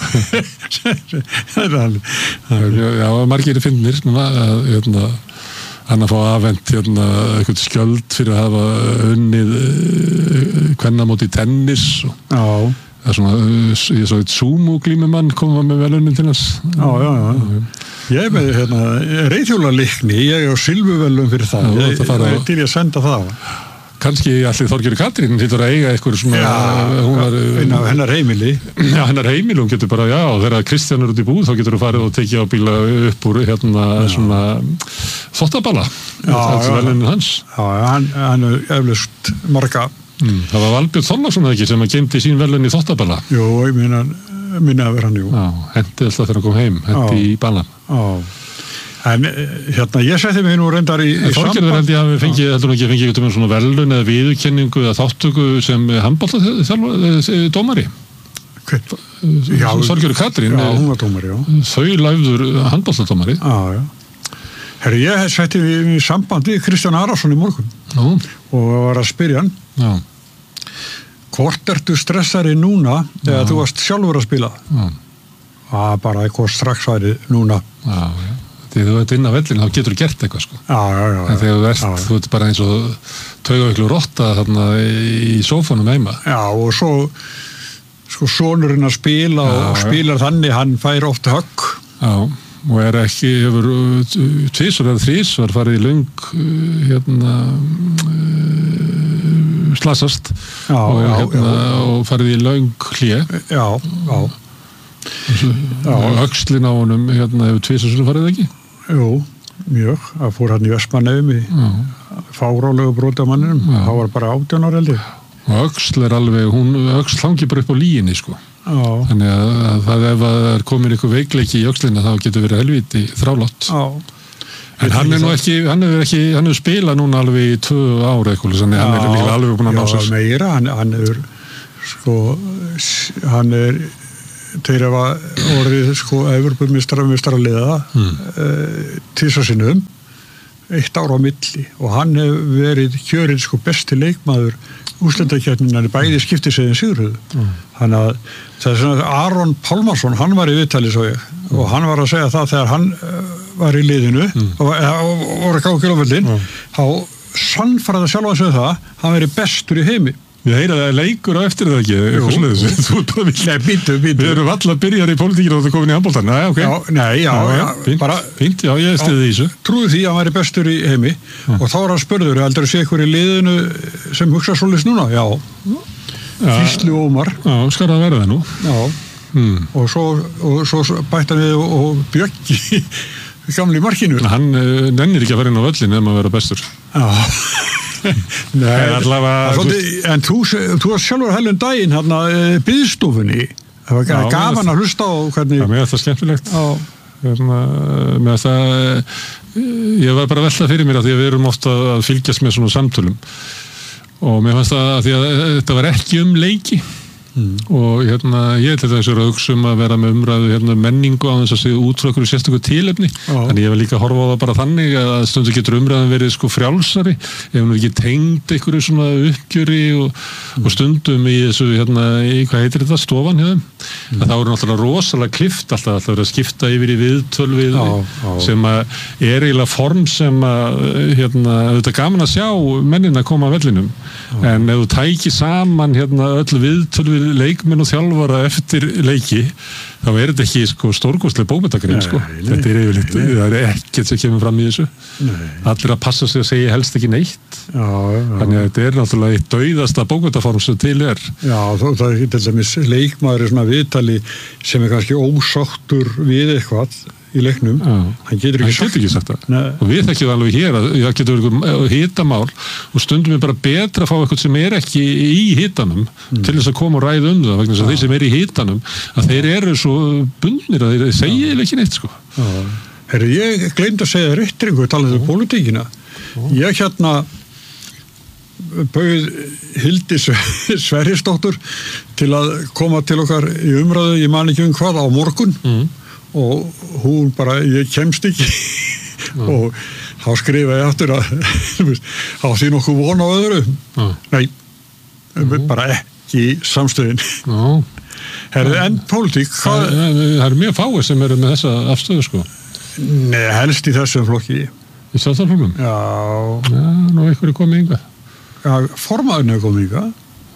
Já, margir finnir hann að fá afhent eitthvað skjöld fyrir að hafa unnið kvennamót í tennis og það er svona ég svo eitt sumo-glímumann koma með velunum til hans Ég er með reiðhjólalikni ég er á silfuvelum fyrir það ég er til að senda það kannski allir Þorgerður Katrín hittur að eiga eitthvað svona hennar heimili hennar heimili, hún getur bara þegar Kristján er út í búð þá getur þú farið og tekið á bíla upp úr svona þvottaballa velunum hans hann er eflaust marga það var Valbjörn Þorláksson ekki sem að geymdi sín velun í þvottaballa ég minna að vera hann hendi alltaf þegar hann kom heim hendi í ballan en ég setti mig nú reyndar í Þorgerður held ég að við fengið heldur ekki eitthvað svona velun eða viðurkenningu eða þáttöku sem handboltadómari Þorgerður Katrín hún var dómari þau læfður handboltadómari Herri, ég setti mig í sambandi Kristján Arason í morgun og var að spyrja hann hvort ertu stressari núna eða þú varst sjálfur að spila bara eitthvað strax væri núna þegar þú ert inn á vellinu þá getur þú gert eitthvað en þegar þú ert bara eins og taugaveiklu rotta þarna í sófanum heima og svo sonurinn að spila og spilar þannig hann fær oft högg og er ekki hefur tvisvar eða þrisvar farið í löng slasast og farið í löng hlé. Og öxlin á honum hefur tvisvar farið ekki? Jú, mjög. Það fór hann í Vestmannaeyjum í fárálegu broti á manninum. Það var bara 18 ára held ég. Og öxl alveg, öxl hangi bara upp á líginni sko. Þannig að það ef það komin eitthvað veikleiki í öxlina þá getur verið helvíti þrálátt. En hann hefur spilað núna alveg í 2 ára eitthvað, þannig að hann líka alveg búin að ná sér. Já, meira, hann þeir hafa orðið Evrópumeistarar-liða tvisvar sinnum 1 ár á milli og hann hefur verið kjörinn besti leikmaður úrslitakeppninnar í bæði skiptiseiðin Sigurhauðu. Þannig að það svona Aron Pálmarsson, hann var í viðtali svo ég og hann var að segja það þegar hann var í liðinu og voru gáð á þá sannfærði sjálf að segja það hann verið bestur í heimi. Ég heyra það leikur á eftir það ekki, eitthvað sluðis. Nei, býtu. Við erum alltaf byrjar í pólitíkinu og þú komin í handboltan. Nei, ok. Fínt, já, ég stiði því þessu. Trúðu því að hann væri bestur í heimi og þá var hann spurður, heldur að sé ykkur í liðinu sem hugsa svolítið núna? Já. Gísli Ómar. Já, skal það verða nú. Já. Og svo bætti hann við og Bjöggi gamli í markinu. Hann nennir ekki að fara inn á völlin ef maður vera bestur. Já. Nei, en þú var sjálfur helgum daginn hérna biðstofunni það var gaman að hlusta á hvernig mér er það skemmtilegt ég var bara að velta fyrir mér að því að við erum ofta að fylgjast með svona samtölum og mér fannst það að því að þetta var ekki leiki og ég til þess að hugsa að vera með umræðu menningu á þess að segja út frá einhverju sérstöku tilefni þannig ég var líka að horfa á það bara þannig að stundu getur umræðan verið frjálsari ef hún ekki tengd einhverju svona uppgjöri og stundum í þessu í hvað heitir þetta, stofan að það voru náttúrulega rosalega klift alltaf verið að skipta yfir í viðtöl við sem að er eiginlega form sem að þetta er gaman að sjá mennina koma að vellinum en ef þú tæki saman öll viðtöl við leikmenn og þjálfara eftir leiki þá er þetta ekki stórkostlega bókmenntagrinn þetta er yfirleitt, það er ekkert sem kemur fram í þessu allir að passa sig að segja helst ekki neitt þannig að þetta er náttúrulega eitt dauðasta bókmenntaform sem til er. Já, það er til dæmis leikmaður í svona viðtali sem er kannski ósáttur við eitthvað í leiknum, hann getur ekki sagt það og við þekkjum alveg hér að það getur verið hitamál og stundum er bara betra að fá eitthvað sem er ekki í hitanum til þess að koma og ræða það vegna þess að þeir sem er í hitanum að þeir eru svo bundnir að þeir segja ekki neitt Herri, ég gleymd að segja réttringu talað um pólitíkina ég bauð Hildi Sverrisdóttur til að koma til okkar í umræðu, ég man ekki hvað á morgun og hún bara, ég kemst ekki og þá skrifa ég aftur að þá því nokkuð von á öðru nei, bara ekki samstöðin en pólitík það eru mjög fáir sem eru með þessa afstöðu Nei, helst í þessum flokki í sjálfstæðarflokknum? Já, nú einhverju komið yngvað formaðurinn er komið yngvað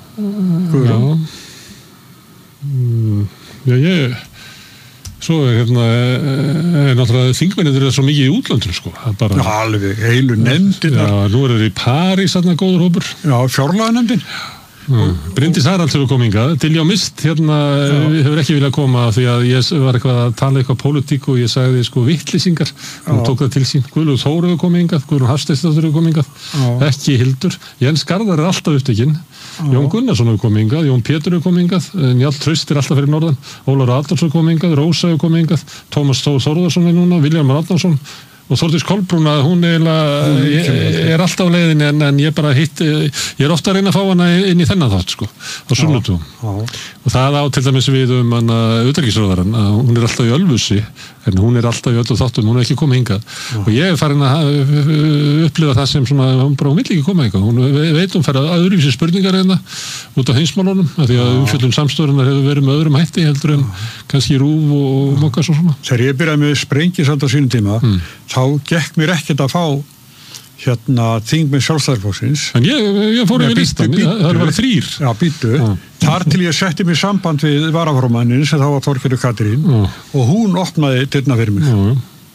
Já, ég svo er náttúrulega þingmennir eru svo mikið í útlöndum Já, alveg, heilu nefndin Já, nú eru þeir í París góður hópur Já, fjárlaganefndin Bryndís Haralds hefur komið hingað Diljá Mist hefur ekki viljað koma því að ég var eitthvað að tala eitthvað pólitík og ég sagði vittlýsingar hún tók það til sín, Guðlaugur Þór hefur komið hingað Guðrún Hafsteinsdóttir hefur komið hingað ekki Hildur, Jens Garðar er alltaf upptekinn Jón Gunnarsson hefur komið hingað Jón Pétur hefur komið hingað, Njáll Traust er alltaf fyrir norðan Ólafur Adolfsson hefur komið hingað, Rósa hefur komið hingað Tómas Þórðarsson er núna, Vilhjálmur Árnason og Þórdís Kolbrún að hún er alltaf á leiðinni en ég bara ég er ofta að reyna að fá hana inn í þennan þátt á sunnudum og það á til dæmis við hana utanríkisráðherrann að hún er alltaf í Ölfusi en hún er alltaf í öllu þáttum, hún er ekki komið hingað og ég er farin að upplifa það sem svona, hún vill ekki koma hingað hún veit fer að öðruvísi spurningar út á heimsmálunum af því að umfjöllun samstöðurinnar hefur verið með öðrum hætti heldur en kannski Rúv og Mokkas og svona. Þegar ég byrjaði með Sprengisand á sínum tíma þá gekk mér ekkert að fá þing með Sjálfstæðisflokksins en ég fór yfir listan, það var 3 Já, býtu, þar til ég setti mig samband við varaformannin sem þá var Þorgerður Katrín og hún opnaði dyrnar fyrir mig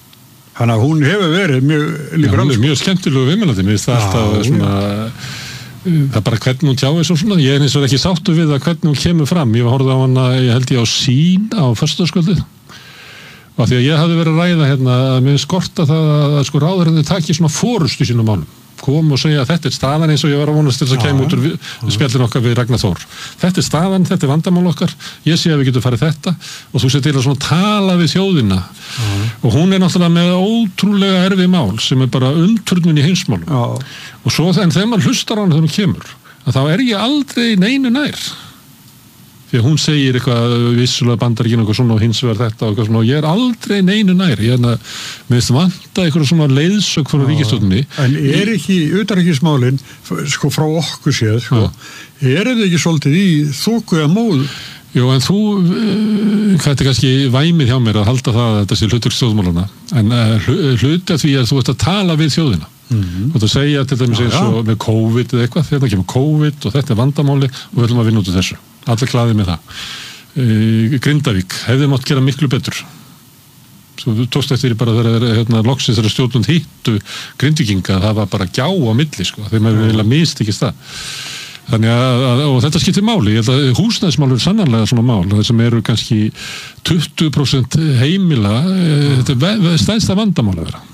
þannig að hún hefur verið mjög liberal hún er mjög skemmtilegu viðmælandi, mér finnst það alltaf svona það bara hvernig hún tjáir svo svona, ég eins og ekki sáttu við að hvernig hún kemur fram, ég horfði á hana, ég held ég á Sýn á föstudagskvöldið og því að ég hafði verið að ræða hérna að mér skorta það að sko ráðherrarnir taki svona forustu í sínum málum, kom og segja að þetta staðan eins og ég var að vonast til þess að kemur út úr spjallin okkar við Ragnar Þór. Þetta staðan, þetta vandamál okkar, ég sé að við getum farið þetta og þú sé til að svona tala við þjóðina og hún náttúrulega með ótrúlega erfið mál sem bara umturnun í heimsmálum og svo en þegar maður hlustar á hana þegar hún kemur, að þá ég aldrei neinu nær. Því að hún segir eitthvað vissulega Bandaríkin og svona og hins vegar þetta og eitthvað svona og ég aldrei neinu nær. Ég minnst vanta eitthvað svona leiðsögn frá ríkisstjórninni. En ekki utanríkismálin sko frá okkur séð sko, þetta ekki svolítið í þoku eða móðu? Jú, en þú, þetta kannski væmið hjá mér að halda það að þetta sé hlutverk stjórnmálanna, en hluti af því að þú ert að tala við þjóðina. Þú ert að segja til dæmis eins og með COVID eða eitthvað, þetta kemur COVID og þetta vandamáli og við ætlum að vinna út af þessu. Allir glaðið með það. Grindavík hefði mátt gera miklu betur. Svo þú tókst eftir bara þegar loksins þegar stjórnund hittu Grindvíkinga, það var bara gjá á milli, sko, þegar maður eiginlega mistekist það. Þannig og þetta skiptir máli. Ég held að húsnæðismál sannarlega svona mál, það sem eru kannski 20% heimila, þetta stærsta vandamál að vera.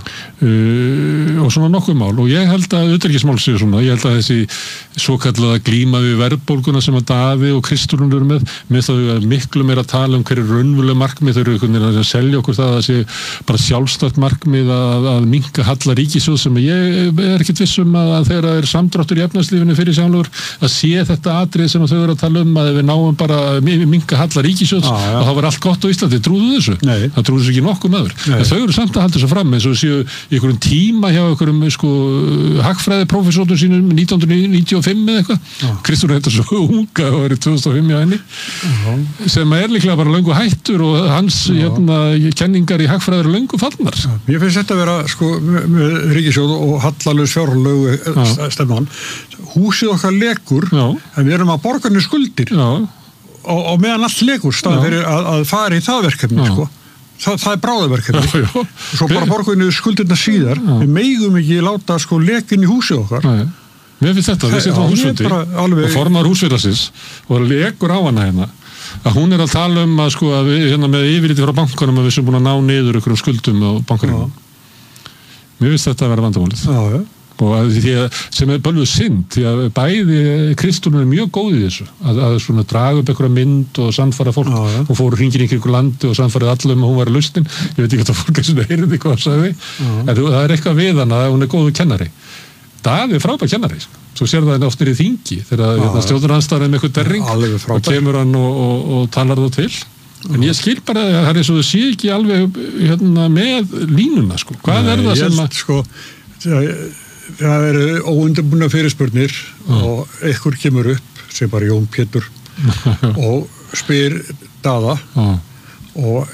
Og svona nokkuð mál og ég held að utanríkismál séu svona, ég held að þessi svokallaða glíma við verðbólguna sem að Daði og Kristrún eru með það miklu meira að tala um hverju raunveruleg markmið, þau eru einhvern veginn að selja okkur það að sé bara sjálfstætt markmið að minnka halla ríkissjóð sem ég ekkert viss að þegar það samdráttur í efnahagslífinu fyrir sjálfur að sé þetta atrið sem þau eru að tala um að við náum bara minnka halla ríkissjóðs og það var allt gott á Íslandi, trúðu þessu? Nei. Það trúðu þessu ekki nokkuð meður. En þau eru samt að halda þessu fram eins og séu í einhverjum tíma hjá einhverjum sko hagfræðiprófessornum sínum 1995 eða eitthvað. Kristján heitir svo unga og er í 2005 hjá henni sem líklega bara löngu hættur og hans kenningar í hagfræði eru löngu fallnar. Ég finnst þetta að vera sko með ríkissjóð og hallalaus fjárlögu stefnan. Húsið okkar lekur en við erum að borga niður skuldir og meðan allt lekur staðan fyrir að fara í það verkefni sko. Það bráðaverkefni svo bara borga niður skuldirna síðar við megum ekki láta sko lekin í húsið okkar. Mér finnst þetta, við setjum á húsfundi og formar húsfélagsins og lekur á hana hérna að hún að tala um að sko að við með yfirliti frá bankanum að við sem búin að ná niður ykkur skuldum á bankanum. Mér finnst þetta að vera vandamálið. Og því að sem bölvuð synd því að bæði Kristrún er mjög góð í þessu að svona draga upp einhverja mynd og sannfæra fólk og fóru hringin í einhverju landi og sannfærið allum að hún var í lausnin. Ég veit ekki hvað fólk er svona heyrði hvað það sagði en það er eitthvað við hana að hún er góðu kennari. Daði er frábær kennari svo sér það oftir í þingi þegar stjórnarandstaðan með eitthvað derring og kemur hann og talar það til en ég skil bara að það er eins og þau sé ekki alveg með línuna sko. Hvað er það sem að það eru óundirbúna fyrirspurnir og einhver kemur upp sem bara Jón Pétur og spyr Daða og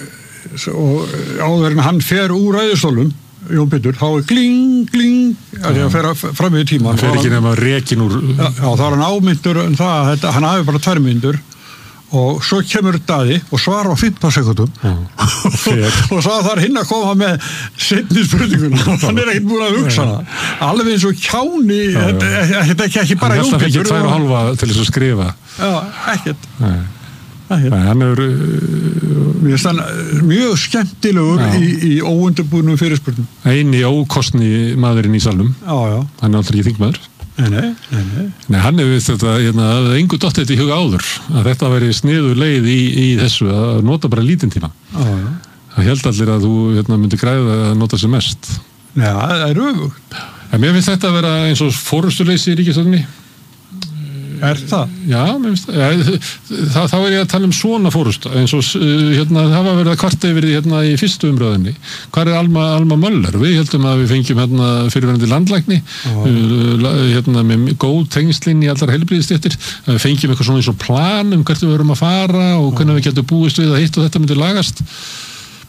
áður en hann fer úr ræðustólum Jón Pétur, þá gling, gling að því að fer fram við tíma hann fer ekki nema rekin úr þá er hann ámyndur hann hafi bara 2 mínútur og svo kemur Daði og svarar á 15 sekúndum og svo þarf hinn að koma með seinni spurninguna hann ekkert búin að hugsa alveg eins og kjáni þetta ekki bara Jón Pétur hann fekk 2,5 til þess að skrifa ekkert hann er mér finnst hann mjög skemmtilegur í óundirbúnum fyrirspurnum eini ókostni maðurinn í salnum hann er alltaf ekki þingmaður Nei, hann hefur þetta engu dottið þetta í huga áður að þetta væri sniður leið í þessu að nota bara lítinn tíma það held allir að þú myndi græða að nota sem mest það er öfugt en mér finnst þetta að vera eins og fórustuleysi í ríkisstjórninni það? Já, þá er ég að tala um svona fórustu eins og það var verið að kvarta yfir í fyrstu umröðinni hvað er Alma Möller? Við heldum að við fengjum fyrirverandi landlækni með góð tengslinn í allar heilbrigðisstéttir við fengjum eitthvað svona eins og plan hvert við verum að fara og hvernig við getum búist við að hitt og þetta myndi lagast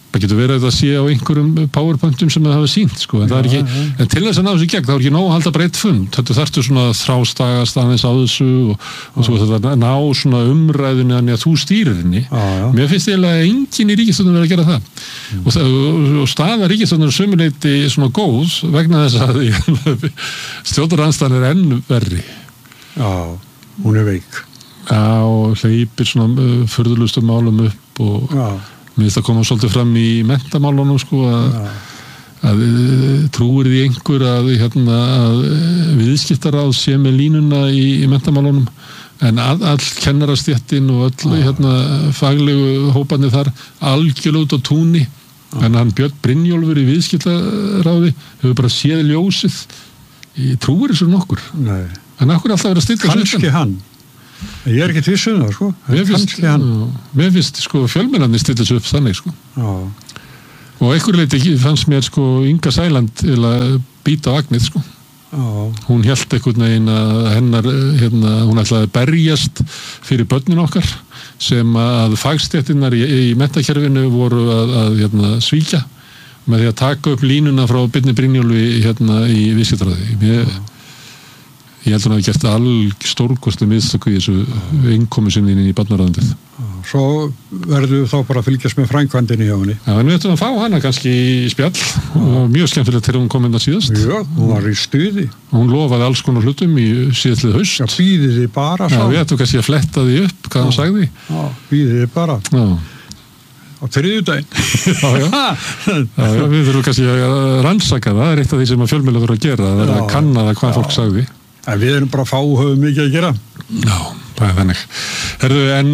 það getur verið að það sé á einhverjum powerpointum sem það hafa sýnt, sko, en það ekki, en til þess að ná þessu gegn, það ekki nóg að halda bara eitt fund, þetta þarftu svona þrástagast aðeins á þessu og svo þetta ná svona umræðinu þannig að þú stýrir henni. Mér finnst eiginlega enginn í ríkisstjórninni að gera það. Og staða ríkisstjórninni sömuleyti svona góð vegna þess að stjórnarandstaðan enn verri. Já, hún veik. Já, og hleypir svona furðulustum málum upp og mér finnst að koma svolítið fram í menntamálunum, sko, að trúir því einhver að viðskiptaráð sé með línuna í menntamálunum, en all kennarastéttin og öll faglegu hóparnir þar algjörlega út á túni, en hann Björn Brynjólfur í viðskiptaráði hefur bara séð ljósið, trúir þessu nokkur. Nei. En akkur alltaf verið að stilla þessu. Kannski hann. Ég ekki tvisum það, sko. Mér finnst, sko, fjölmiðlarnir stilla þessu upp þannig, sko. Já. Og einhver leiti fannst mér, sko, Inga Sæland að býta á agnið, sko. Já. Hún hélt einhvern veginn að hennar, hún ætlaði að berjast fyrir börnin okkar sem að fagstéttinnar í menntakerfinu voru að svíkja með því að taka upp línuna frá Birni Brynjólfi í viðskiptaráði. Ég held að hann hafi gert stórkosti mistöku í þessu innkomu sinni inn í barnaráðundið. Svo verður þá bara að fylgjast með framkvæmdinni hjá henni. Já, en við ætlum að fá hana kannski í spjall og mjög skemmtilegt þegar hún kom inn að síðast. Já, hún var í stuði. Hún lofaði alls konar hlutum í síðastlið haust. Já, býðið þið bara svo. Já, við ætlum kannski að fletta því upp hvað hann sagði. Já, býðið þið bara. Já. Á þriðjudaginn. Já, við þurfum kannski að rannsaka það. Það er eitt af því sem að fjölmiðlar þurfa að gera, það er að kanna það hvað fólk sagði. En við erum bara fá og höfum mikið að gera. Já, það er þannig. Herðu, en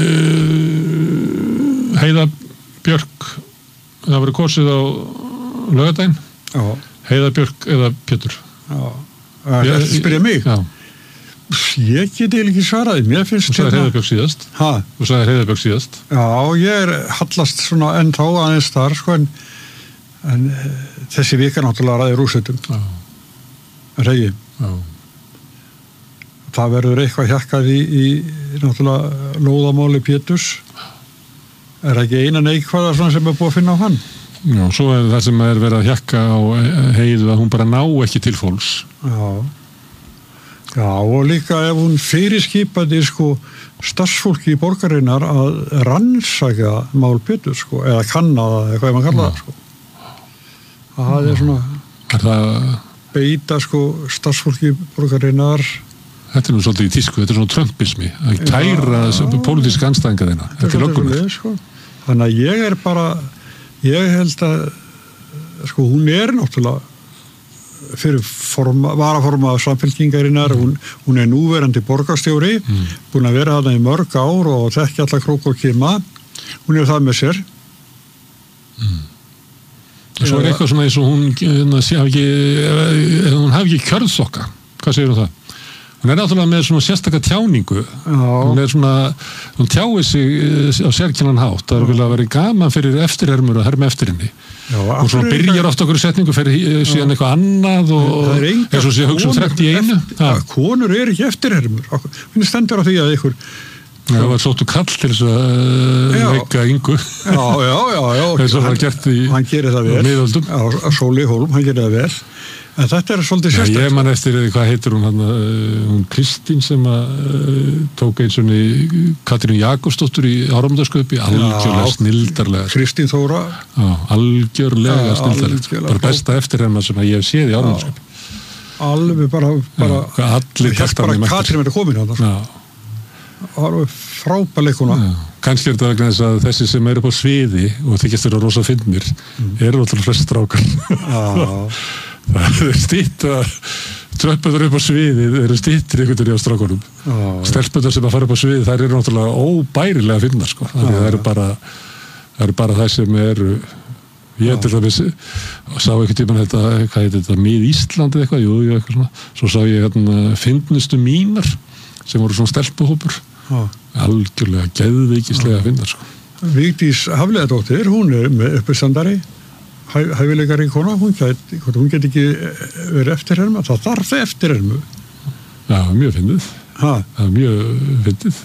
Heiða Björk, það verið kosið á laugardaginn. Já. Heiða Björk eða Pétur? Já. Þetta spyrja mig? Já. Ég get ekki svaraði. Mér finnst þú sagði Heiða Björk síðast. Hæ? Þú sagði Heiða Björk síðast. Já, ég hallast svona ennþá aðeins þar, sko, en þessi vika náttúrulega ræði rúsetum. Já. Regi. Já. Það verður eitthvað hjakkað í náttúrulega lóðamáli Péturs. Er ekki eina neikvæða svona sem búið að finna á hann? Já, svo það sem verið að hjakka á Heiðu að hún bara ná ekki til fólks. Já. Já, og líka ef hún fyrirskipaði, sko, starfsfólki í borgarinnar að rannsaka mál Péturs, sko, eða kanna það, eða hvað maður kalla það, sko. Það er svona... Er það... beita, sko, starfsfólki í borgarinnar... Þetta er nú svolítið í tísku, þetta er svona trumpismi að kæra pólitíska andstæðinga þeirna. Þetta er löggunni. Sko. Þannig að ég er bara, ég held að, sko, hún er náttúrulega fyrir varaforma af samfélkingarinnar, hún er núverandi borgarstjóri, búin að vera þarna í mörg ár og þekki alla krók og kima, hún er það með sér. Svo er eitthvað svona eins og hún hafi ekki kjörðsokka. Hvað segir það? Hún er náttúrulega með svona sérstaka tjáningu. Hún er svona, hún tjáir sig á sérkennan hátt. Það er vel að vera gaman fyrir eftirhermur að herma eftir henni. Já, og svona byrjar ofta okkur setningu fyrir síðan eitthvað annað og eins og sé hugsa þrengt í einu. Konur er ekki eftirhermur. Hvernig stendur á því að ykkur... Já, það var svolítið kall til þess að veika Ingu. Já. Þess að það var gert í hann gerir það vel. Miðöldum. Á Sóli Hólm, hann gerir það vel. En þetta er svolítið sérstaklega. Ég man eftir, hvað heitir hún Kristín sem tók eins og Katrín Jakobsdóttur í Áramótaskaupi, algjörlega snildarlega. Kristín Þóra. Já, algjörlega snildarlega. Bara besta eftirherma sem ég hef séð í Áramótaskaupi. Alveg bara allir taktarnir mættir. Katrín verður komin á það. Það var frábæleikuna. Kannski er þetta vegna þess að þessi sem eru upp á sviði og þykjast eru rosa fyndnir eru alltaf flest strákar. Það er stýtt að tröppuður upp á sviði eru stýttir einhvern veginn á strákunum. Stelpuður sem að fara upp á sviði þær eru náttúrulega óbærilega fyndnar, sko. Það eru bara það sem eru. Ég til dæmis sá einhvern tímann þetta, hvað heitir þetta, Mið Íslandi eitthvað, jú, eitthvað svona. Svo sá ég fyndnustu mínar sem voru svona stelpuhópur. Algjörlega geðveikislega fyndnar, sko. Vigdís Hafliðadóttir, hún er með uppistandari, hæfileikari kona, hún get ekki verið eftirherma, það þarf eftirhermu. Já, mjög fyndið. Það er mjög fyndið.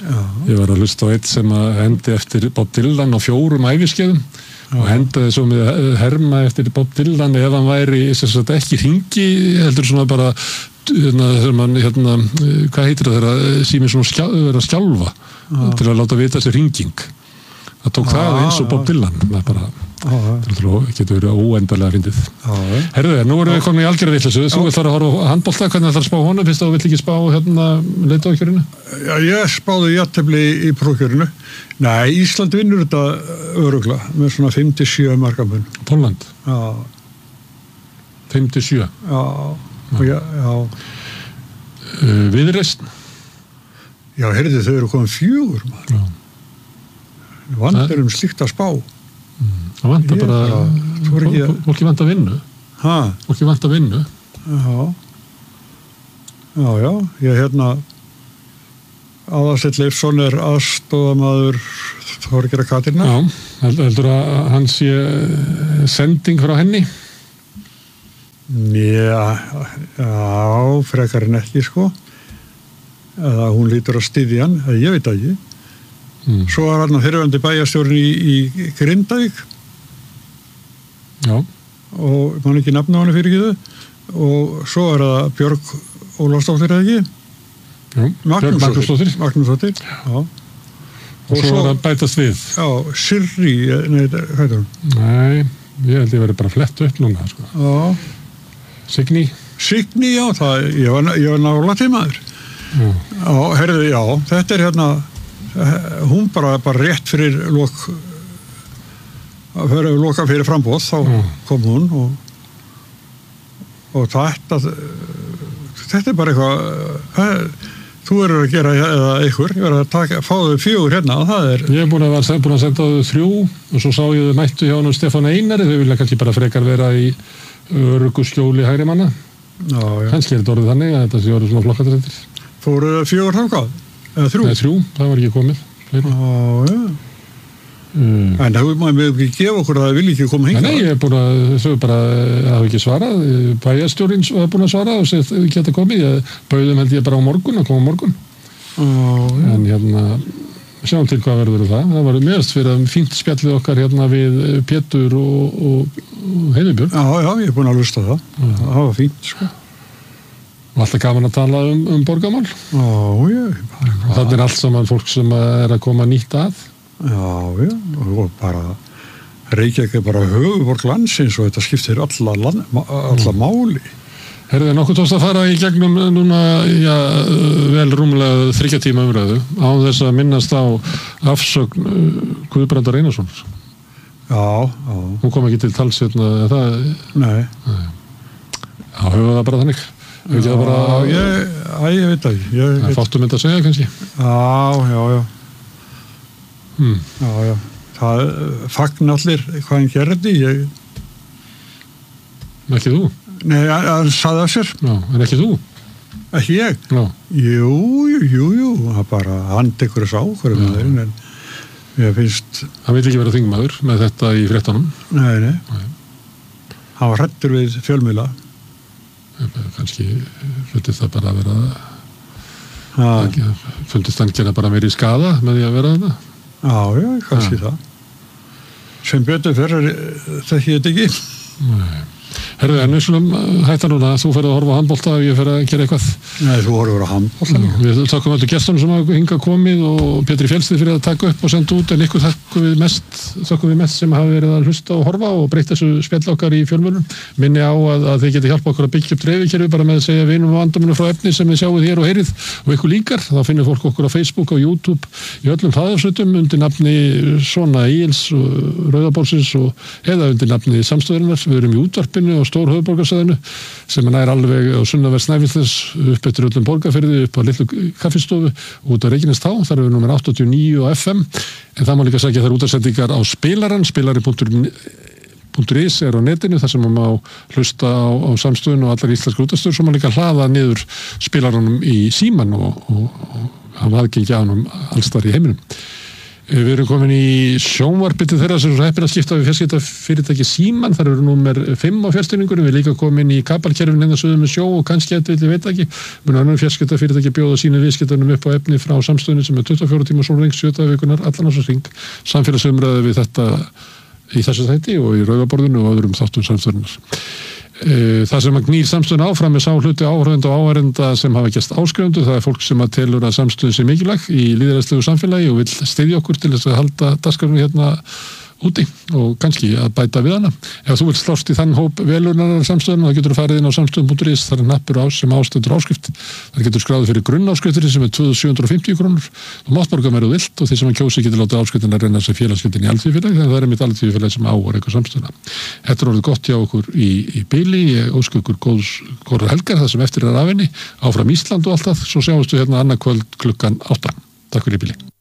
Ég var að hlusta á eitt sem að hendi eftir Bob Dylan á 4 æviskeiðum og hendaði svo með herma eftir Bob Dylan ef hann væri ekki hringi, heldur svona bara þegar mann, hvað heitir það þegar síminn svona vera að skjálfa til að láta vita sér hringing. Það tók það eins og Bob Dylan. Það er bara, það getur verið óendarlega fyndið. Herðu, nú erum við komin í algjörða vitleysu. Þú vilt fara að horfa á handbolta, hvernig ætlar að spá honum? Fyrst að þú vilt ekki spá leiðtogakjörinu? Já, ég spáði jafntefli í prófkjörinu. Nei, Ísland vinnur þetta örugglega með svona 5-7 marka mun. Pólland? Já. 5-7? Já. Viðreisn? Já, heyrðu, þau eru komin 4 maður. Já. Vandur slíkt að spá. Það vantar bara, fólki vantar vinnu. Fólki vantar vinnu. Já, ég Aðalsteinn Leifsson aðstoðamaður Þorgeira Katrínar. Já, heldur að hann sé sending frá henni? Já, frekar en ekki, sko. Eða hún lítur að styðja hann, ég veit ekki. Svo hann fyrrverandi bæjarstjórinn í Grindavík. Já. Og man ekki nafna á henni fyrir ekki þau. Og svo það Björg Ólafsdóttir, eða ekki? Já, Björg Magnúsdóttir. Já. Og svo það bætast við. Já, Sirri, nei, hvað heitir hún? Nei, ég held ég verið bara flett upp núna, sko. Já. Signý, já, ég var nála til maður. Já, herðu, já, þetta hún bara rétt fyrir loka fyrir frambóð, þá kom hún og þetta bara eitthvað þú verður að gera eða ykkur, ég verður að fá þau 4 og það Ég er búin að senda þau 3 og svo sá ég þau mættu hjá honum Stefán Einari, þau vilja kannski bara frekar vera í örugguskjóli hægri manna. Kannski þetta orðið þannig að þetta sé orðið svona flokkatrættir. Fóru 4 þangað? Eða 3? Nei, 3, það var ekki komið. Já. En það maður ekki gefa okkur að það vilja ekki koma hingað? Nei, ég er búin að þau bara hafa ekki svarað. Bæjarstjórinn var búin að svara og segja geta komið. Ég bauðum held ég bara á morgun að koma á morgun. En sjáum til hvað verður það. Það var meðast fyrir að fínt spjallið okkar við Pétur og Heiðubjörg. Já, ég er búin að hlusta það. Það var fínt, sko. Og alltaf gaman að tala borgarmál. Og þannig allt saman fólk sem að koma nýtt að. Já, og bara Reykjavík bara höfuðborg landsins og þetta skiptir alla máli. Herðu, nokkuð tókst að fara í gegnum núna, vel rúmlega 3 tíma umræðu á þess að minnast á afsögn Guðbrandar Einarssonar. Já. Hún kom ekki til tals það. Nei. Já, höfum það bara þannig. Ég veit ekki. Það fáttum þetta að segja kannski. Já. Já. Það fagna allir hvað hann gerði. Ekki þú? Nei, hann saði af sér. Já, en ekki þú? Ekki ég? Já. Jú. Það bara hann tekur þess ákvörðum með þeirinn, en ég finnst... Hann vil ekki vera þingmaður með þetta í fréttunum? Nei. Hann var hræddur við fjölmiðla. Kannski hlutið það bara að vera fundist hann gera bara meira í skada með því að vera þetta. Já, kannski það. Sem betur fyrir þekki þetta ekki. Nei. Herðu, en við slum hætta núna, þú ferð að horfa á handbolta og ég fer að gera eitthvað. Nei, þú horfur á handbolta. Við takkum alltaf gestunum sem hafa hingað komið og Pétri Fjellstið fyrir að taka upp og senda út, en ykkur þakkum við mest sem hafa verið að hlusta og horfa og breyta þessu spjall okkar í fjölmiðlum. Minni á að þið geti hjálpa okkur að byggja upp dreifikerfi bara með að segja vinum og vandamönnum frá efni sem þið sjáuð hér og heyrið og ykkur líkar. Þá finnir fólk okkur á Facebook og YouTube í öllum hraðarsveitum undir nafni Svona Egils og Rauðabólsins eða undir nafni Samstöðurinnar. Við erum í útvarpinu og stór höfuðborgarsvæðinu sem nær alveg á sunnanverð Snæfellsness upp eftir öllum Borgarfirði upp á litlu kaffistofu út á Reykjanestá, þar er við númer 89 á FM, en það má líka sækja þær útasendingar á spilaran, spilari.is er á netinu, þar sem maður má hlusta á Samstöðun og allar íslenskar útastöður, svo má líka hlaða niður spilaranum í síman og hafa aðgengi að honum allstar í heiminum. Við erum komin í sjónvarpið þeirra sem er heppin að skipta við fjarskiptafyrirtæki Síman, þar eru númer 5 á fjarstýringunum, við erum líka komin í kabelkerfin hérna suður með sjó og kannski ég veit ekki, mun önnur fjarskiptafyrirtæki bjóða sínu viðskiptunum upp á efni frá samstöðunni sem er 24 tíma sólrings 7 vikunar allan ásins hring, samfélagsumræðu við þetta í þessu þætti og í Rauðaborðinu og öðrum þáttum samstöðunar. Það sem að knýr samstöðun áfram er sá hluti áhörðenda og áhörðenda sem hafa gerst áskrifundu, það er fólk sem að telur að samstöðun sé mikilvæg í lýðræðislegu samfélagi og vill styðja okkur til þess að halda dagskránni hérna úti og kannski að bæta við hana. Ef þú vilt slást í þann hóp velunar samstöðun, þá getur þú farið inn á samstöðun.is, þar er hnappur sem ástendur áskrift. Það getur skráðið fyrir grunnáskriftri sem er 2.750 krónur. Þú mátt borga meira vilt og þeir sem að kjósi getur látið áskriftina að reyna sem félagsgjöldin í alþýðufélagi, þannig að það er mitt alþýðufélagi sem á og eitthvað samstöðuna. Þetta er orðið gott hjá okkur í bili, ég óska ykkur góðar helgar, það sem eftir er af henni, áfram Ísland og allt það, svo sjáumstu hérna annað kvöld klukkan 8. Takk fyrir í bili.